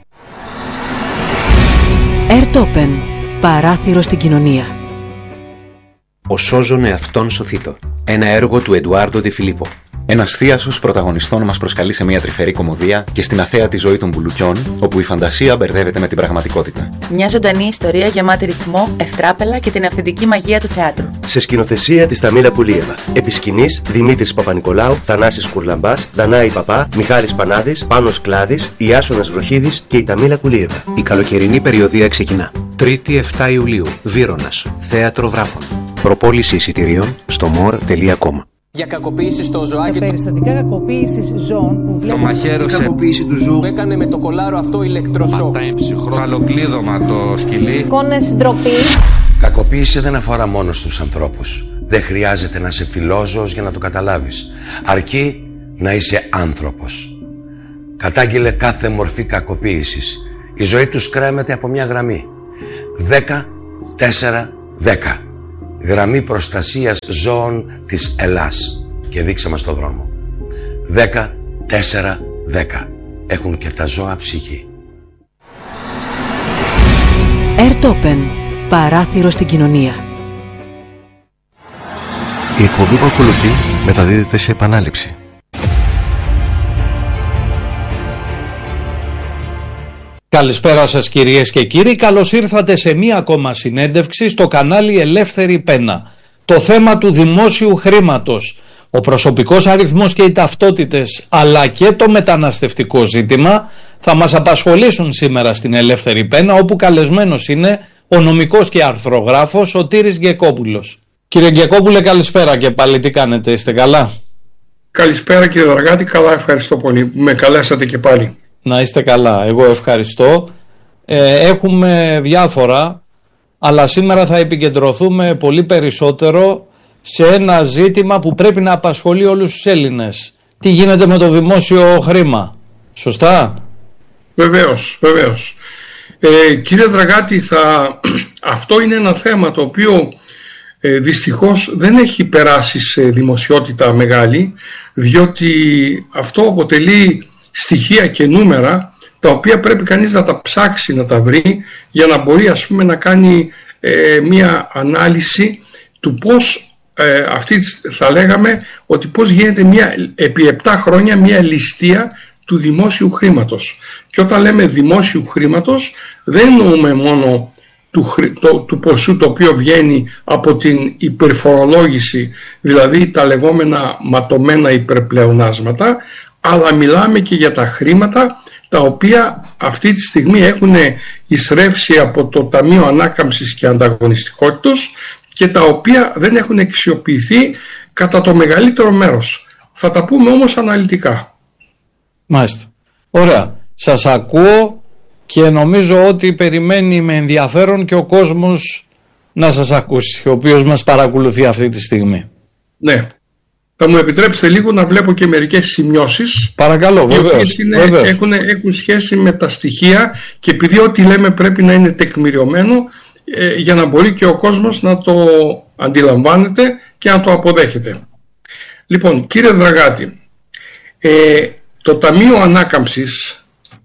Airtopen. Παράθυρο στην κοινωνία. Ο Σώζον εαυτόν σωθήτω. Ένα έργο του Εντουάρντο Ντι Φιλίππο. Ένας θίασος πρωταγωνιστών μας προσκαλεί σε μια τρυφερή κωμωδία και στην αθέατη ζωή των μπουλουκιών, όπου η φαντασία μπερδεύεται με την πραγματικότητα. Μια ζωντανή ιστορία γεμάτη ρυθμό, ευτράπελα και την αυθεντική μαγεία του θεάτρου. Σε σκηνοθεσία της Ταμίλα Κουλίεβα. Επί σκηνής Δημήτρης Παπα-Νικολάου, Θανάσης Κουρλαμπάς, Δανάη Παπά, Μιχάλης Πανάδης, Πάνος Κλάδης, Ιάσονας Βροχίδης και η Ταμίλα Κουλίεβα. Η καλοκαιρινή περιοδία ξεκινά. Τρίτη εφτά Ιουλίου, Βύρωνας, Θέατρο Βράχων. Προπόληση εισιτηρίων στο more τελεία com. Για κακοποίηση στο ζωάκι. Για περιστατικά κακοποίηση ζώων που βλέπει. Το μαχαίρωσε. Κακοποίηση του ζώου. Που έκανε με το κολάρο αυτό ηλεκτροσόκ. Φαλοκλείδωμα το σκυλί. Εικόνες ντροπή. Κακοποίηση δεν αφορά μόνο στους ανθρώπους. Δεν χρειάζεται να είσαι φιλόζωος για να το καταλάβεις. Αρκεί να είσαι άνθρωπος. Κατάγγειλε κάθε μορφή κακοποίησης. Η ζωή τους κρέμεται από μια γραμμή. δέκα τέσσερα δέκα. Γραμμή προστασίας ζώων της Ελλάς. Και δείξε μας το δρόμο. δέκα τέσσερα δέκα. Έχουν και τα ζώα ψυχή. Airtopen. Παράθυρο στην κοινωνία. Η εκπομπή που ακολουθεί μεταδίδεται σε επανάληψη. Καλησπέρα σας κυρίες και κύριοι, καλώς ήρθατε σε μία ακόμα συνέντευξη στο κανάλι Ελεύθερη Πένα. Το θέμα του δημόσιου χρήματος, ο προσωπικός αριθμός και οι ταυτότητες, αλλά και το μεταναστευτικό ζήτημα θα μας απασχολήσουν σήμερα στην Ελεύθερη Πένα, όπου καλεσμένος είναι ο νομικός και αρθρογράφος Σωτήρης Γκεκόπουλος. Κύριε Γκεκόπουλε, καλησπέρα και πάλι, τι κάνετε, είστε καλά? Καλησπέρα κύριε Δαργάτη, καλά, ευχαριστώ πολύ που με καλέσατε και πάλι. Να είστε καλά, εγώ ευχαριστώ. Ε, έχουμε διάφορα, αλλά σήμερα θα επικεντρωθούμε πολύ περισσότερο σε ένα ζήτημα που πρέπει να απασχολεί όλους τους Έλληνες. Τι γίνεται με το δημόσιο χρήμα, σωστά? Βεβαίως, βεβαίως. Ε, κύριε Δραγάτη, θα... αυτό είναι ένα θέμα το οποίο ε, δυστυχώς δεν έχει περάσει σε δημοσιότητα μεγάλη, διότι αυτό αποτελεί στοιχεία και νούμερα τα οποία πρέπει κανείς να τα ψάξει, να τα βρει, για να μπορεί, ας πούμε, να κάνει ε, μία ανάλυση του πώς ε, αυτή, θα λέγαμε ότι πώς γίνεται μία, επί επτά χρόνια μία ληστεία του δημόσιου χρήματος. Και όταν λέμε δημόσιου χρήματος δεν εννοούμε μόνο του, το, του ποσού το οποίο βγαίνει από την υπερφορολόγηση, δηλαδή τα λεγόμενα ματωμένα υπερπλεονάσματα, αλλά μιλάμε και για τα χρήματα τα οποία αυτή τη στιγμή έχουν εισρεύσει από το Ταμείο Ανάκαμψης και Ανταγωνιστικότητος και τα οποία δεν έχουν αξιοποιηθεί κατά το μεγαλύτερο μέρος. Θα τα πούμε όμως αναλυτικά. Μάλιστα. Ωραία. Σας ακούω και νομίζω ότι περιμένει με ενδιαφέρον και ο κόσμος να σας ακούσει, ο οποίος μας παρακολουθεί αυτή τη στιγμή. Ναι. Θα μου επιτρέψετε λίγο να βλέπω και μερικές σημειώσεις. Παρακαλώ, βεβαίως. Είναι, βεβαίως. Έχουν, έχουν σχέση με τα στοιχεία και επειδή ό,τι λέμε πρέπει να είναι τεκμηριωμένο ε, για να μπορεί και ο κόσμος να το αντιλαμβάνεται και να το αποδέχεται. Λοιπόν, κύριε Δραγάτη, ε, το Ταμείο Ανάκαμψης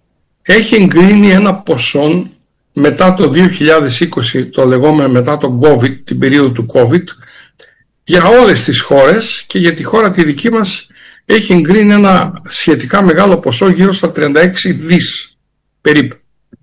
έχει εγκρίνει ένα ποσό μετά το δύο χιλιάδες είκοσι, το λεγόμενο μετά το COVID, την περίοδο του COVID, για όλες τις χώρες, και για τη χώρα τη δική μας έχει εγκρίνει ένα σχετικά μεγάλο ποσό, γύρω στα τριάντα έξι δις περίπου.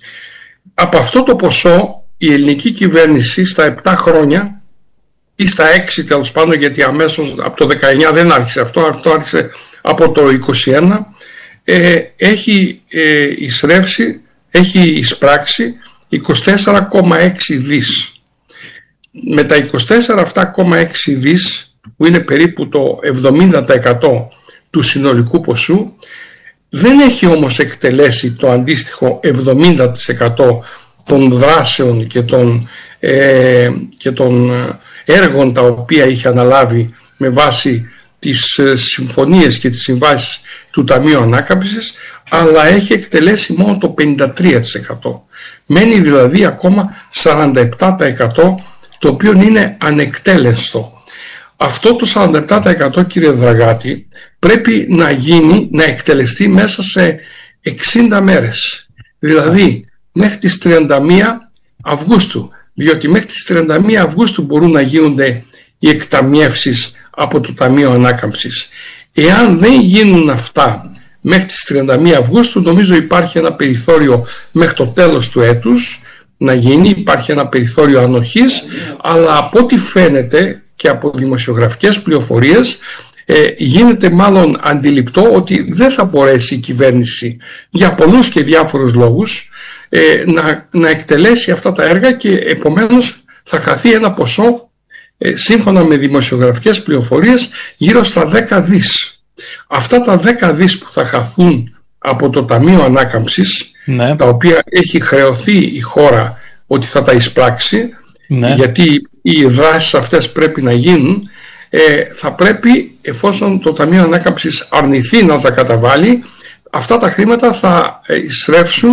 Από αυτό το ποσό η ελληνική κυβέρνηση στα επτά χρόνια ή στα έξι τέλος πάντων, γιατί αμέσως από το δεκαεννιά δεν άρχισε αυτό, αυτό άρχισε από το είκοσι ένα, ε, έχει ε, εισρεύσει, έχει εισπράξει είκοσι τέσσερα κόμμα έξι δις. Με τα είκοσι τέσσερα κόμμα έξι δις, που είναι περίπου το εβδομήντα τοις εκατό του συνολικού ποσού, δεν έχει όμως εκτελέσει το αντίστοιχο εβδομήντα τοις εκατό των δράσεων και των, ε, και των έργων τα οποία είχε αναλάβει με βάση τις συμφωνίες και τις συμβάσεις του Ταμείου Ανάκαμψης, αλλά έχει εκτελέσει μόνο το πενήντα τρία τοις εκατό. Μένει δηλαδή ακόμα σαράντα επτά τοις εκατό, το οποίο είναι ανεκτέλεστο. Αυτό το σαράντα επτά τοις εκατό, κύριε Δραγάτη, πρέπει να γίνει, να εκτελεστεί μέσα σε εξήντα μέρες. Δηλαδή μέχρι τις τριάντα μία Αυγούστου, διότι μέχρι τις τριάντα μία Αυγούστου μπορούν να γίνονται οι εκταμιεύσεις από το Ταμείο Ανάκαμψης. Εάν δεν γίνουν αυτά μέχρι τις τριάντα μία Αυγούστου, νομίζω υπάρχει ένα περιθώριο μέχρι το τέλος του έτους να γίνει, υπάρχει ένα περιθώριο ανοχής, αλλά από ό,τι φαίνεται και από δημοσιογραφικές πληροφορίες ε, γίνεται μάλλον αντιληπτό ότι δεν θα μπορέσει η κυβέρνηση για πολλούς και διάφορους λόγους ε, να, να εκτελέσει αυτά τα έργα και επομένως θα χαθεί ένα ποσό ε, σύμφωνα με δημοσιογραφικές πληροφορίες γύρω στα δέκα δις. Αυτά τα δέκα δις που θα χαθούν από το Ταμείο Ανάκαμψης, ναι, τα οποία έχει χρεωθεί η χώρα ότι θα τα εισπράξει, ναι, γιατί οι δράσεις αυτές πρέπει να γίνουν, ε, θα πρέπει, εφόσον το Ταμείο Ανάκαμψης αρνηθεί να τα καταβάλει, αυτά τα χρήματα θα εισρεύσουν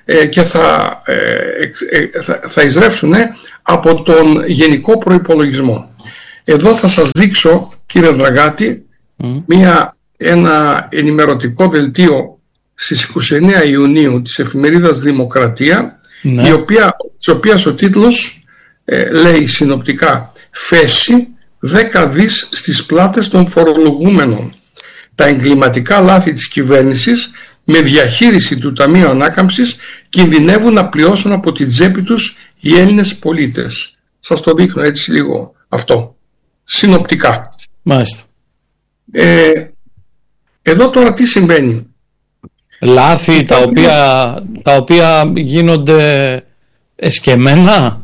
ε, και θα, ε, ε, θα, θα εισρεύσουν από τον γενικό προϋπολογισμό. Εδώ θα σας δείξω, κύριε Δραγάτη, mm. μια, ένα ενημερωτικό δελτίο στις είκοσι εννέα Ιουνίου της εφημερίδας Δημοκρατία, ναι. η οποία, της οποίας ο τίτλος ε, λέει συνοπτικά «Φέση δέκα δις στις πλάτες των φορολογούμενων. Τα εγκληματικά λάθη της κυβέρνησης με διαχείριση του Ταμείου Ανάκαμψης κινδυνεύουν να πληρώσουν από την τσέπη τους οι Έλληνες πολίτες». Σας το δείχνω έτσι λίγο αυτό, συνοπτικά. Μάλιστα. Ε, εδώ τώρα τι συμβαίνει? Λάθη τα οποία, τα οποία γίνονται εσκεμμένα.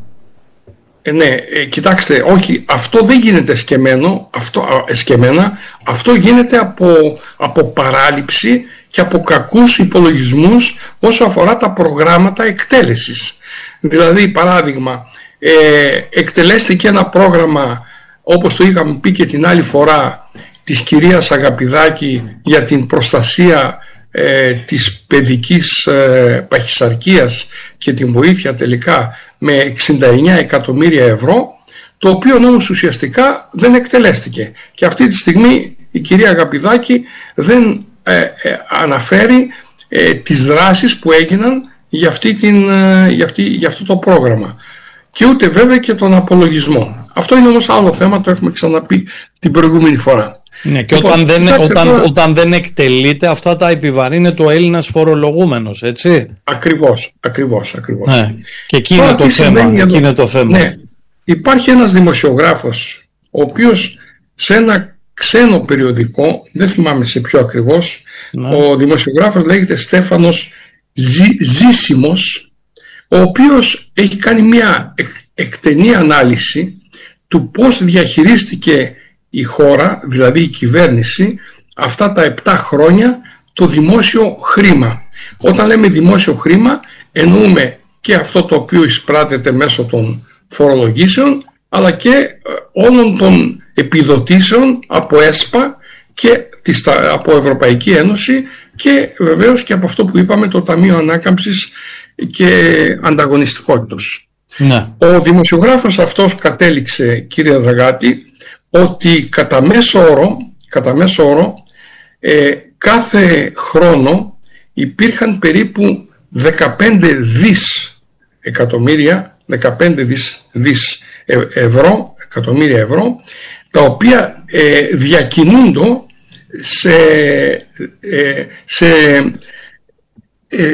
Ε, ναι, ε, κοιτάξτε, όχι, αυτό δεν γίνεται εσκεμμένο, αυτό, α, εσκεμμένα, αυτό γίνεται από, από παράληψη και από κακούς υπολογισμούς όσο αφορά τα προγράμματα εκτέλεσης. Δηλαδή, παράδειγμα, ε, εκτελέστηκε ένα πρόγραμμα, όπως το είχαμε πει και την άλλη φορά, της κυρίας Αγαπηδάκη για την προστασία ε, της παιδικής ε, παχυσαρκίας και την βοήθεια τελικά με εξήντα εννέα εκατομμύρια ευρώ, το οποίο όμως ουσιαστικά δεν εκτελέστηκε. Και αυτή τη στιγμή η κυρία Αγαπηδάκη δεν ε, ε, αναφέρει ε, τις δράσεις που έγιναν για, αυτή την, ε, για, αυτή, για αυτό το πρόγραμμα. Και ούτε βέβαια και τον απολογισμό. Αυτό είναι όμως άλλο θέμα, το έχουμε ξαναπεί την προηγούμενη φορά. Ναι, και όταν, δεν, όταν, τώρα... όταν δεν εκτελείται, αυτά τα επιβαρύνεται ο Έλληνας φορολογούμενος, έτσι. Ακριβώς, ακριβώς, ακριβώς. Ναι. Και εκεί είναι, το θέμα, εκεί είναι το θέμα. Ναι. Υπάρχει ένας δημοσιογράφος, ο οποίος σε ένα ξένο περιοδικό, δεν θυμάμαι σε ποιο ακριβώς, ναι. ο δημοσιογράφος λέγεται Στέφανος Ζή, Ζήσιμος, ο οποίος έχει κάνει μια εκ, εκτενή ανάλυση του πώς διαχειρίστηκε η χώρα, δηλαδή η κυβέρνηση, αυτά τα επτά χρόνια το δημόσιο χρήμα. Όταν λέμε δημόσιο χρήμα εννοούμε και αυτό το οποίο εισπράττεται μέσω των φορολογήσεων, αλλά και όλων των επιδοτήσεων από ΕΣΠΑ και από Ευρωπαϊκή Ένωση και βεβαίως και από αυτό που είπαμε, το Ταμείο Ανάκαμψης και Ανταγωνιστικότητας. Ναι. Ο δημοσιογράφος αυτός κατέληξε, κύριε Δραγάτη, ότι κατά μέσο όρο, κατά μέσο όρο ε, κάθε χρόνο υπήρχαν περίπου δεκαπέντε δις εκατομμύρια, δεκαπέντε δις, δις ευρώ, εκατομμύρια ευρώ, τα οποία ε, διακινούνται σε, ε, σε ε,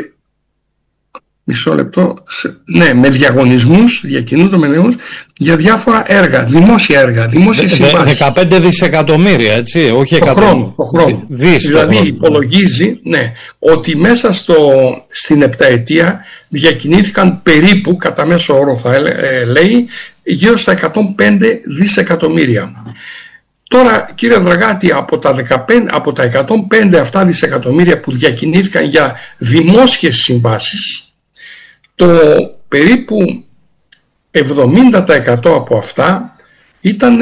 μισό λεπτό, σε, ναι, με διαγωνισμούς, διακινούνται με διαγωνισμούς για διάφορα έργα, δημόσια έργα, δημόσιες συμβάσεις. δεκαπέντε δισεκατομμύρια, έτσι, όχι το χρόνο, το χρόνο. Δις, δηλαδή το χρόνο. Υπολογίζει, ναι, ότι μέσα στο, στην επταετία διακινήθηκαν περίπου, κατά μέσο όρο θα ε, λέει, γύρω στα εκατόν πέντε δισεκατομμύρια. Τώρα, κύριε Δραγάτη, από τα, δεκαπέντε, από τα εκατόν πέντε αυτά δισεκατομμύρια που διακινήθηκαν για δημόσιες συμβάσεις, το περίπου εβδομήντα τοις εκατό από αυτά ήταν,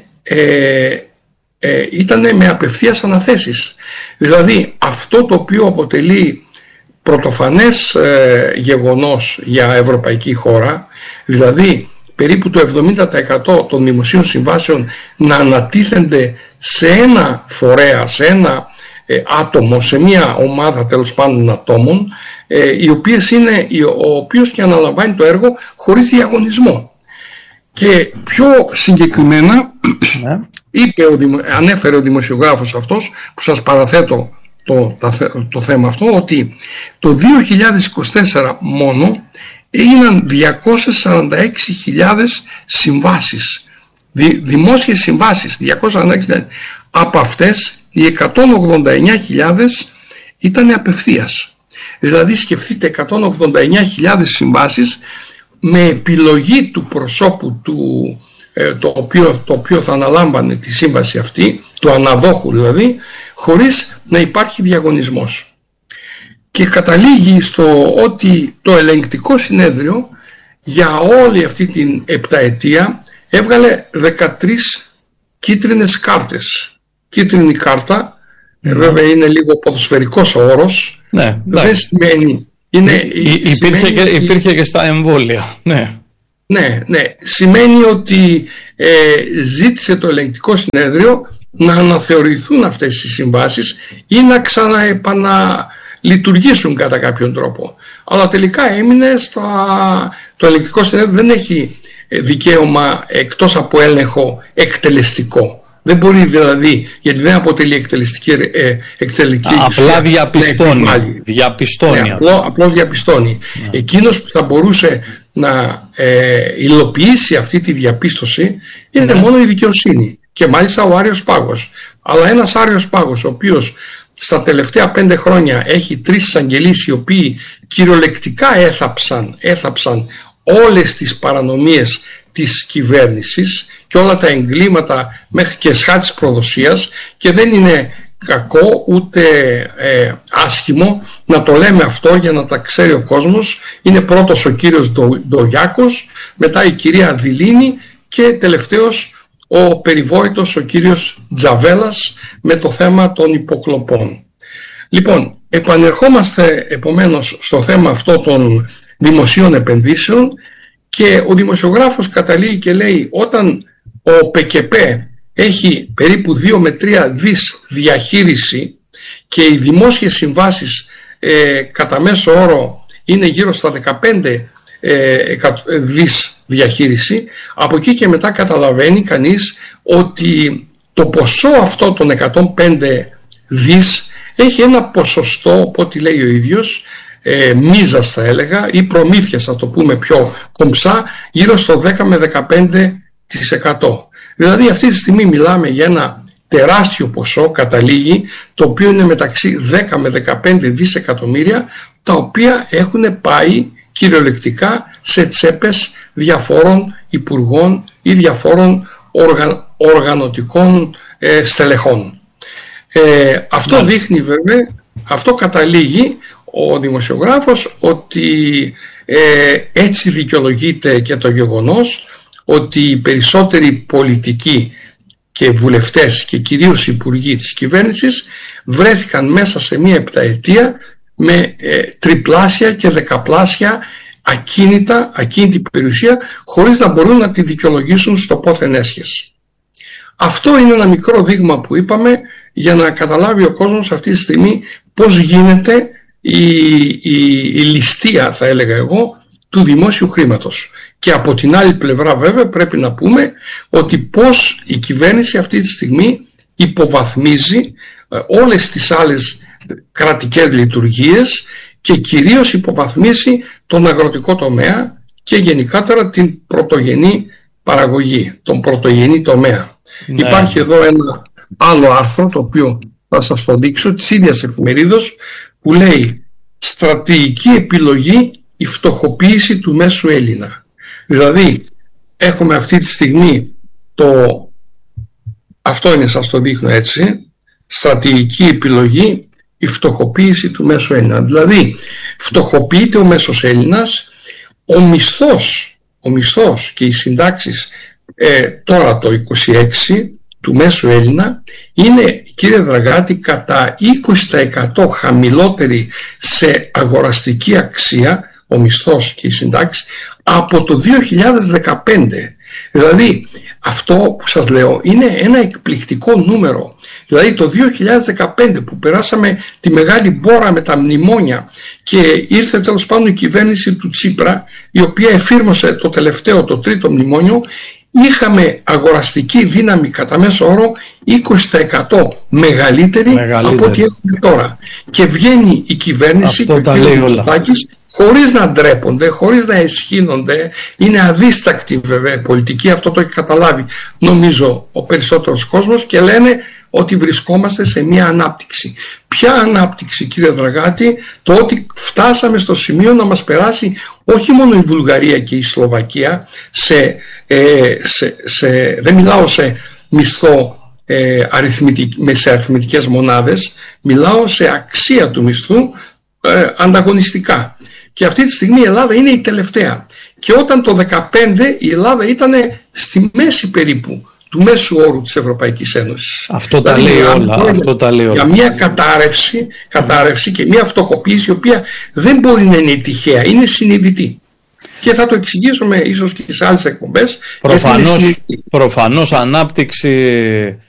ε, ε, ήτανε με απευθείας αναθέσεις. Δηλαδή αυτό το οποίο αποτελεί πρωτοφανές ε, γεγονός για ευρωπαϊκή χώρα, δηλαδή περίπου το εβδομήντα τοις εκατό των δημοσίων συμβάσεων να ανατίθενται σε ένα φορέα, σε ένα ε, άτομο, σε μια ομάδα τέλος πάντων ατόμων, ε, οι οποίες είναι, ο οποίος και αναλαμβάνει το έργο χωρίς διαγωνισμό. Και πιο συγκεκριμένα yeah. είπε ο, ανέφερε ο δημοσιογράφος αυτός, που σας παραθέτω το, το, το θέμα αυτό, ότι το δύο χιλιάδες είκοσι τέσσερα μόνο έγιναν διακόσιες σαράντα έξι χιλιάδες συμβάσεις, δη, δημόσιες συμβάσεις, διακόσιες σαράντα έξι χιλιάδες. Από αυτές οι εκατόν ογδόντα εννέα χιλιάδες ήταν απευθείας. Δηλαδή σκεφτείτε εκατόν ογδόντα εννέα χιλιάδες συμβάσεις με επιλογή του προσώπου του, ε, το, οποίο, το οποίο θα αναλάμβανε τη σύμβαση αυτή, του αναδόχου δηλαδή, χωρίς να υπάρχει διαγωνισμός. Και καταλήγει στο ότι το ελεγκτικό συνέδριο για όλη αυτή την επταετία έβγαλε δεκατρείς κίτρινες κάρτες. Κίτρινη κάρτα, mm. ε, βέβαια είναι λίγο ποδοσφαιρικός ο όρος, ναι, δεν σημαίνει Είναι, Υ, υπήρχε, και, ότι... υπήρχε και στα εμβόλια. Ναι, ναι, ναι. Σημαίνει ότι ε, ζήτησε το ελεγκτικό συνέδριο να αναθεωρηθούν αυτές οι συμβάσεις ή να ξαναεπαναλειτουργήσουν κατά κάποιον τρόπο. Αλλά τελικά έμεινε στα... το ελεγκτικό συνέδριο δεν έχει δικαίωμα εκτός από έλεγχο εκτελεστικό. Δεν μπορεί δηλαδή, γιατί δεν αποτελεί εκτελεστική, ε, εκτελεστική απλά εξουσία, διαπιστώνει. διαπιστώνει. Ναι, απλό, απλώς διαπιστώνει. Ναι. Εκείνος που θα μπορούσε να ε, υλοποιήσει αυτή τη διαπίστωση είναι ναι. μόνο η δικαιοσύνη. Και μάλιστα ο Άριος Πάγος. Αλλά ένας Άριος Πάγος, ο οποίος στα τελευταία πέντε χρόνια έχει τρεις εισαγγελείς οι οποίοι κυριολεκτικά έθαψαν, έθαψαν όλες τις παρανομίες της κυβέρνησης και όλα τα εγκλήματα μέχρι και σχάτης προδοσίας, και δεν είναι κακό ούτε ε, άσχημο να το λέμε αυτό για να τα ξέρει ο κόσμος. Είναι πρώτος ο κύριος Ντο, Ντογιάκος, μετά η κυρία Δηλίνη και τελευταίος ο περιβόητος ο κύριος Τζαβέλας με το θέμα των υποκλοπών. Λοιπόν, επανερχόμαστε επομένως στο θέμα αυτό των δημοσίων επενδύσεων και ο δημοσιογράφος καταλήγει και λέει, όταν ο ΠΚΠ έχει περίπου δύο με τρία δις διαχείριση και οι δημόσιες συμβάσεις ε, κατά μέσο όρο είναι γύρω στα δεκαπέντε ε, δις διαχείριση, από εκεί και μετά καταλαβαίνει κανείς ότι το ποσό αυτό των εκατόν πέντε δις έχει ένα ποσοστό, οπότε λέει ο ίδιος, ε, μίζας θα έλεγα, ή προμήθειας θα το πούμε πιο κομψά, γύρω στο δέκα με δεκαπέντε τοις εκατό. Δηλαδή αυτή τη στιγμή μιλάμε για ένα τεράστιο ποσό, καταλήγει, το οποίο είναι μεταξύ δέκα με δεκαπέντε δισεκατομμύρια, τα οποία έχουν πάει κυριολεκτικά σε τσέπες διαφόρων υπουργών ή διαφόρων οργα, οργανωτικών ε, στελεχών. Ε, αυτό ναι. δείχνει βέβαια, αυτό καταλήγει ο δημοσιογράφος ότι ε, έτσι δικαιολογείται και το γεγονός ότι οι περισσότεροι πολιτικοί και βουλευτές και κυρίως υπουργοί της κυβέρνησης βρέθηκαν μέσα σε μία επταετία με ε, τριπλάσια και δεκαπλάσια ακίνητα, ακίνητη περιουσία, χωρίς να μπορούν να τη δικαιολογήσουν στο πόθεν έσχες. Αυτό είναι ένα μικρό δείγμα που είπαμε για να καταλάβει ο κόσμος αυτή τη στιγμή πώς γίνεται η, η, η ληστεία, θα έλεγα εγώ, του δημόσιου χρήματος. Και από την άλλη πλευρά βέβαια πρέπει να πούμε ότι πώς η κυβέρνηση αυτή τη στιγμή υποβαθμίζει όλες τις άλλες κρατικές λειτουργίες και κυρίως υποβαθμίσει τον αγροτικό τομέα και γενικότερα την πρωτογενή παραγωγή, τον πρωτογενή τομέα. Ναι. Υπάρχει εδώ ένα άλλο άρθρο το οποίο θα σας το δείξω της ίδιας εφημερίδος που λέει «Στρατηγική επιλογή η φτωχοποίηση του μέσου Έλληνα». Δηλαδή έχουμε αυτή τη στιγμή το, αυτό είναι, σας το δείχνω έτσι, στρατηγική επιλογή η φτωχοποίηση του μέσου Έλληνα. Δηλαδή φτωχοποιείται ο μέσος Έλληνας, ο μισθός, ο μισθός και οι συντάξεις ε, τώρα το είκοσι έξι του μέσου Έλληνα είναι, κύριε Δραγάτη, κατά είκοσι τοις εκατό χαμηλότερη σε αγοραστική αξία ο μισθός και οι συντάξεις από το δύο χιλιάδες δεκαπέντε. Δηλαδή αυτό που σας λέω είναι ένα εκπληκτικό νούμερο. Δηλαδή το δύο χιλιάδες δεκαπέντε που περάσαμε τη μεγάλη μπόρα με τα μνημόνια και ήρθε τέλος πάντων η κυβέρνηση του Τσίπρα, η οποία εφήρμοσε το τελευταίο, το τρίτο μνημόνιο, είχαμε αγοραστική δύναμη κατά μέσο όρο είκοσι τοις εκατό μεγαλύτερη, μεγαλύτερη από ό,τι έχουμε τώρα. Και βγαίνει η κυβέρνηση αυτό και ο κ. Μητσοτάκης χωρίς να ντρέπονται, χωρίς να εσχύνονται, είναι αδίστακτοι βέβαια η πολιτική, αυτό το έχει καταλάβει νομίζω ο περισσότερος κόσμος, και λένε ότι βρισκόμαστε σε μια ανάπτυξη. Ποια ανάπτυξη, κύριε Δραγάτη? Το ότι φτάσαμε στο σημείο να μας περάσει όχι μόνο η Βουλγαρία και η Σλοβακία σε, ε, σε, σε δεν μιλάω σε μισθό ε, αριθμητικ, σε αριθμητικές μονάδες, μιλάω σε αξία του μισθού ε, ανταγωνιστικά. Και αυτή τη στιγμή η Ελλάδα είναι η τελευταία. Και όταν το δύο χιλιάδες δεκαπέντε η Ελλάδα ήταν στη μέση περίπου του μέσου όρου της Ευρωπαϊκής Ένωσης. Αυτό τα δηλαδή, λέει όλα. Για, αυτό τα λέει όλα. Για μια κατάρρευση, κατάρρευση και μια φτωχοποίηση η οποία δεν μπορεί να είναι τυχαία, είναι συνειδητή. Και θα το εξηγήσουμε ίσως και σε άλλες εκπομπές. Προφανώς, προφανώς ανάπτυξη